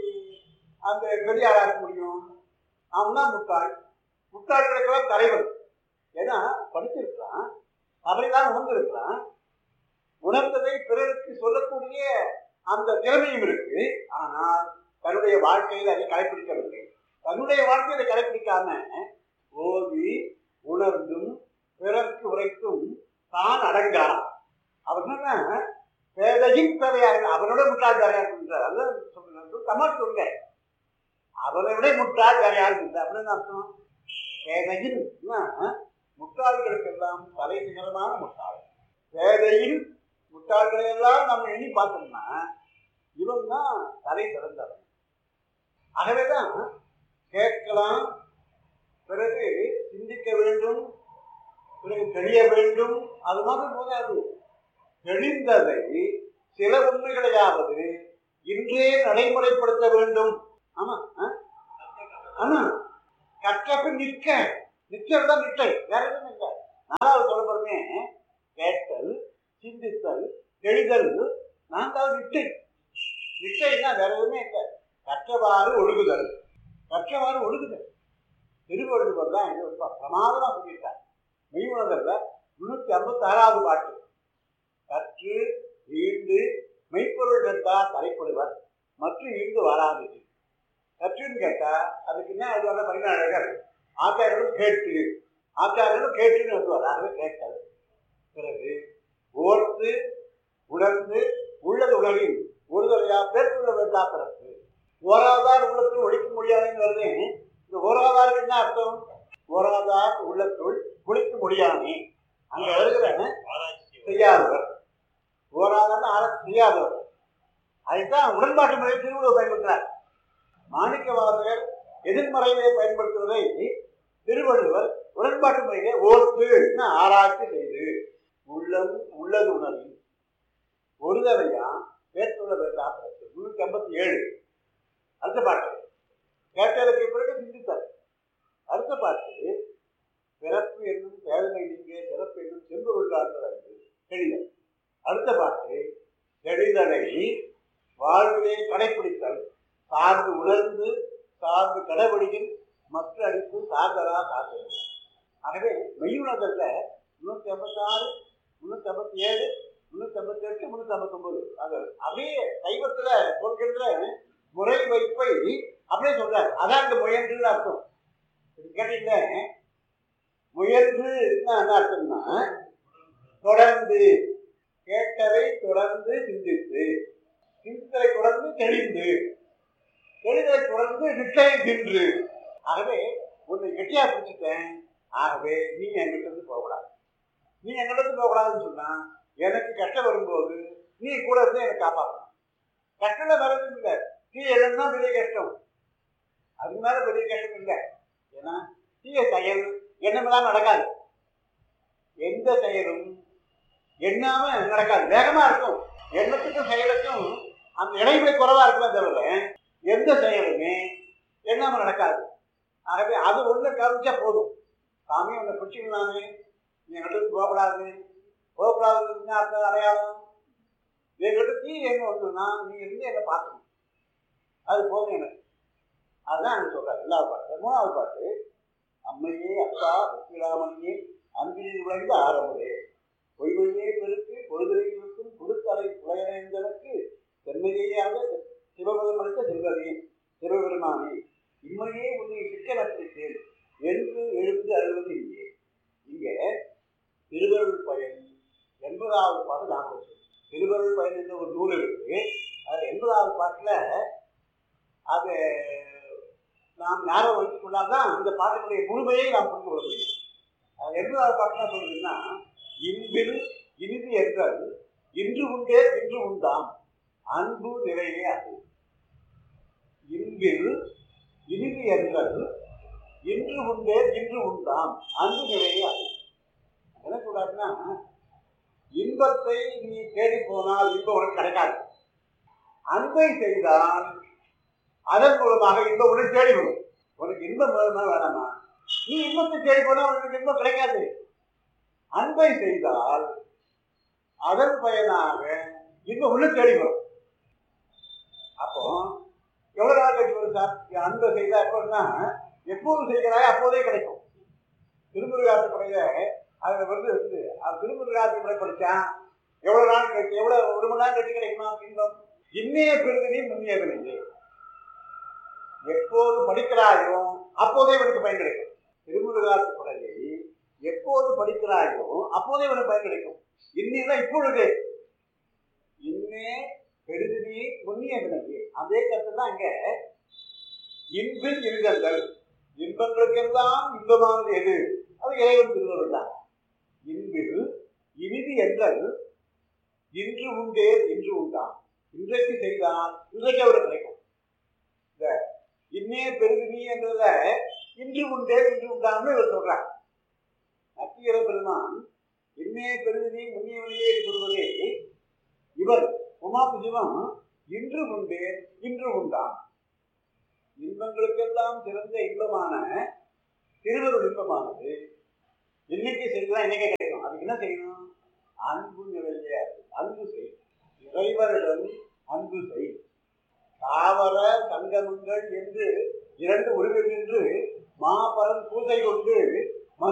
அந்த பெரிய ஆளாக்க முடியும்? அவன் தான் முட்டாள். முட்டாள்களுக்கெல்லாம் தலைவர். ஏன்னா படிச்சிருக்கிறான், அதையெல்லாம் உணர்ந்திருக்கிறான், உணர்ந்ததை பிறருக்கு சொல்லக்கூடிய அந்த திறமையும் இருக்கு. ஆனால் தன்னுடைய வாழ்க்கையில் அதை கடைபிடிக்கவில்லை. தன்னுடைய வாழ்க்கையை அதை கடைபிடிக்காம ஓதி உணர்ந்தும் பிறருக்கு உரைத்தும் தான் அடங்கான். அவர் என்ன பேதையும் பேதையாக அவனோட முட்டாள் வேறையா இருக்கின்றார். அதுதான் சொல்லுங்க, தமிழ் சொல்லுங்க, அவரை விட முட்டாள் வேறையா இருக்கின்றார் அப்படின்னு அர்த்தம். பேதையில் முட்டாள்களுக்கெல்லாம் தலை நிகரமான முட்டாள். பேதையில் முட்டாள்களை எல்லாம் நம்ம எண்ணி பார்த்தோம்னா இவன் தான் தலை சிறந்தவன். ஆகவேதான் கேட்கலாம், பிறகு சிந்திக்க வேண்டும், பிறகு தெரிய வேண்டும். அது மாதிரி போதாது, தெளிந்ததை சில உண்மைகளையாவது இன்றே நடைமுறைப்படுத்த வேண்டும். ஆமா ஆமா, கற்றபின் நிற்க நிச்சயம் தான் நிட்டை, வேற எதுவும் இல்லை. நாலாவது சொல்லப்படுமே கேட்டல், சிந்தித்தல், தெளிதல், நான்காவது நிட்டை. நிச்சயம்னா வேற எதுவுமே இல்லை. கற்றவாறு ஒழுகுதல், கற்றவாறு ஒழுகுதல். திருவள்ளுவர் தான் இது பிரமாதமா சொல்லியிருக்கார். மெய் உணர்தல்ல 356வது பாட்டு. கற்று ஈண்டு மெய்ப்பொருள் கண்டார் தலைப்படுவர் மற்றும் ஈண்டு வராது. கற்றுன்னு கேட்டா அதுக்கு என்ன எழுதுவாங்க? 14 ஆச்சாரியர்களும் கேட்டு, ஆச்சாரியர்களும் கேட்டுன்னு எழுதுவார். ஆகவே கேட்டல். பிறகு ஓர்த்து உணர்ந்து உள்ளது உலகில் ஒருதலையா பேர்த்துள்ள வேண்டா பிறப்பு. ஓராதார் உள்ளத்துள் ஒழிக்க முடியாதுன்னு வருது. இந்த ஓராதாருக்கு என்ன அர்த்தம்? ஓராதார் உள்ளத்துள் குளிக்க முடியாமே. அங்க வருகிற செய்யாதவர், ஓராதார் ஆராய்ச்சி செய்யாதவர். அதுதான் உடன்பாட்டு முறையை திருவள்ளுவர் பயன்படுத்தினார். மாணிக்க வாசகர் எதிர்மறையை பயன்படுத்துவதை திருவள்ளுவர் உடன்பாட்டு முறையிலே ஓர்த்து ஆராய்ச்சி செய்து உள்ளது உணர்வு ஒருதலையா பேர்த்துள்ள வேண்டா பிறப்பு. 357. அடுத்த பாட்டு கேட்டதற்கு பிறகு சிந்தித்தார். அடுத்த பாட்டு பிறப்பு என்னும் பேதமை நீங்க சிறப்பு என்னும் செம்பொருள் தெளிதல். அடுத்த பாட்டு தெளிதலை வாழ்விலே கடைப்பிடித்தல், சார்ந்து உணர்ந்து சார்ந்து கடைபிடிக்கும் மற்ற அடிப்பு சார்ந்ததா சார்ந்தது. ஆகவே மெய்யுணர்தல்ல 356, 357, 358, 359 அது அப்படியே சைவத்துல சொல்கின்ற முறை வைப்பை அப்படியே சொல்றாரு. அதான் இந்த முயன்று அர்த்தம். கேட்டீங்க, முயன்று என்ன அர்த்தம்னா தொடர்ந்து கேட்டதை தொடர்ந்து சிந்தித்து, சிந்தனை தொடர்ந்து தெளிந்து, தெளிதலை தொடர்ந்து நிச்சயம் தின்று. ஆகவே உன்னை கெட்டியா பிடிச்சிட்டேன், ஆகவே நீ என்கிட்ட இருந்து போகக்கூடாது. நீ என்கிட்ட இருந்து போகக்கூடாதுன்னு சொன்னா எனக்கு கஷ்டம் வரும்போது நீ கூட இருந்து எனக்கு காப்பாற்றணும். கஷ்டம் வரது இல்லை, தீய இழந்தா பெரிய கஷ்டம், அதுக்கு மேல பெரிய கஷ்டம் இல்லை. ஏன்னா தீய செயல் எண்ணமெல்லாம் நடக்காது. எந்த செயலும் எண்ணாம நடக்காது, வேகமா இருக்கும். எண்ணத்துக்கும் செயலுக்கும் அந்த இடைவெளி குறைவா இருக்குமே தவிர எந்த செயலுமே எண்ணாம நடக்காது. ஆகவே அது ஒண்ணு கவனிச்சா போதும். சாமி உன்னை பிடிச்சிக்கலாமே, நீ எங்கிட்ட போகக்கூடாது, போகக்கூடாதுன்னு அர்த்தம் அடையாளம். எங்கிட்ட தீ எங்க வந்ததுன்னா நீ இருந்து என்னை பார்க்கணும், அது போதும் எனக்கு. அதுதான் எனக்கு சொல்றாரு. 2வது பாட்டு. 3வது பாட்டு அம்மையே அப்பா வெற்றிராமனையே அன்பில் விளைந்த ஆரம்பே பொய்வழியே பெருக்கு பொழுதுரை இருக்கும் கொடுத்தலை புலையனைந்தனுக்கு சென்மையாக சிவபதம் அளித்த செல்வரே சிவபெருமானே இம்மையே உன்னை சிக்கலற்றிருக்கேன் என்று எழுந்து அருள்வது இங்கே. இங்கே திருவருள் பயன் 80வது பாட்டு ஞாபகம். திருவருள் பயன் என்ற ஒரு நூல் இருக்கு. அது 80வது பாட்டுல அது நாம் ஞாபகம் வைத்துக் கொண்டால்தான் அந்த பாட்டினுடைய முழுமையை நாம் புரிந்து கொள்ள முடியும். 80வது பாட்டு என்ன சொல்றதுன்னா, இன்பில் இனிது என்றால் இன்று உண்டே இன்று உண்டாம் அன்பு நிறைவே அது. இன்பில் இனிது என்றால் இன்று உண்டே இன்று உண்டாம் அன்பு நிறைவே அது. என்ன சொல்றாருன்னா, இன்பத்தை நீ தேடி போனால் இன்பம் உனக்கு கிடைக்காது. அன்பை செய்தால் அதன் மூலமாக இன்பம் உனக்கு தேடி வரும். உனக்கு இன்பம் வேணுமா வேணாமா? நீ இன்பத்தை தேடி போனா உனக்கு இன்பம் கிடைக்காது. அன்பை செய்தால் அதன் பயனாக இன்பம் உனக்கு தேடி வரும். அப்போ எவ்வளவு நாள் கழிச்சு வரும் சார்? அன்பை செய்தா எப்போன்னா எப்போது செய்கிறாய் அப்போதே கிடைக்கும். திருமுருகாற்றுப்படையில அதுல வந்து இருக்குது. அது திருமுருகாற்றுப்படை படித்தான் எவ்வளவு நாள் கழிச்சு, எவ்வளவு 1 மணி நேரம் கழிச்சு கிடைக்குமா இன்பம்? இன்னைய பெருதினி முன்னிய பெருதி. எப்போது படிக்கிறாயோ அப்போதே உனக்கு பயன் கிடைக்கும். திருமுருகாற்றுப்படையை எப்போது படிக்கிறாயோ அப்போதே உனக்கு பயன் கிடைக்கும். இன்னும் இப்பொழுது இன்னே பெருதினி முன்னிய வினவி. அதே கருத்து தான் இங்க இன்பில் இருதல். இன்பங்களுக்கெல்லாம் இன்பமானது எது? அது இறைவன் திருவருள் தான். இன்பில் இனிது என்றல் இன்று உண்டே இன்று உண்டாம். இன்றைக்கு செய்தால் இன்றைக்கு அவருக்கு கிடைக்கும். இந்த இன்னே பெருதினி என்றத இன்று உண்டே இன்று உண்டாம்னு இவர் சொல்றார். நக்கீர பெருமான் இன்னே பெருதினி முன்னியவனையே சொல்வதே இவர் உமாபு சிவம் இன்று உண்டே இன்று உண்டாம். இன்பங்களுக்கெல்லாம் சிறந்த இன்பமான திருவருள் இன்பமானது இன்னைக்கு செய்யலாம், இன்னைக்கே கிடைக்கும். அதுக்கு என்ன செய்யணும்? அன்பு நிறைய அன்பு செய், இறைவரிடம் அன்பு செய். தாவர சங்கமங்கள் என்று 2 உருவில் நின்று மாபரன் பூசை கொண்டு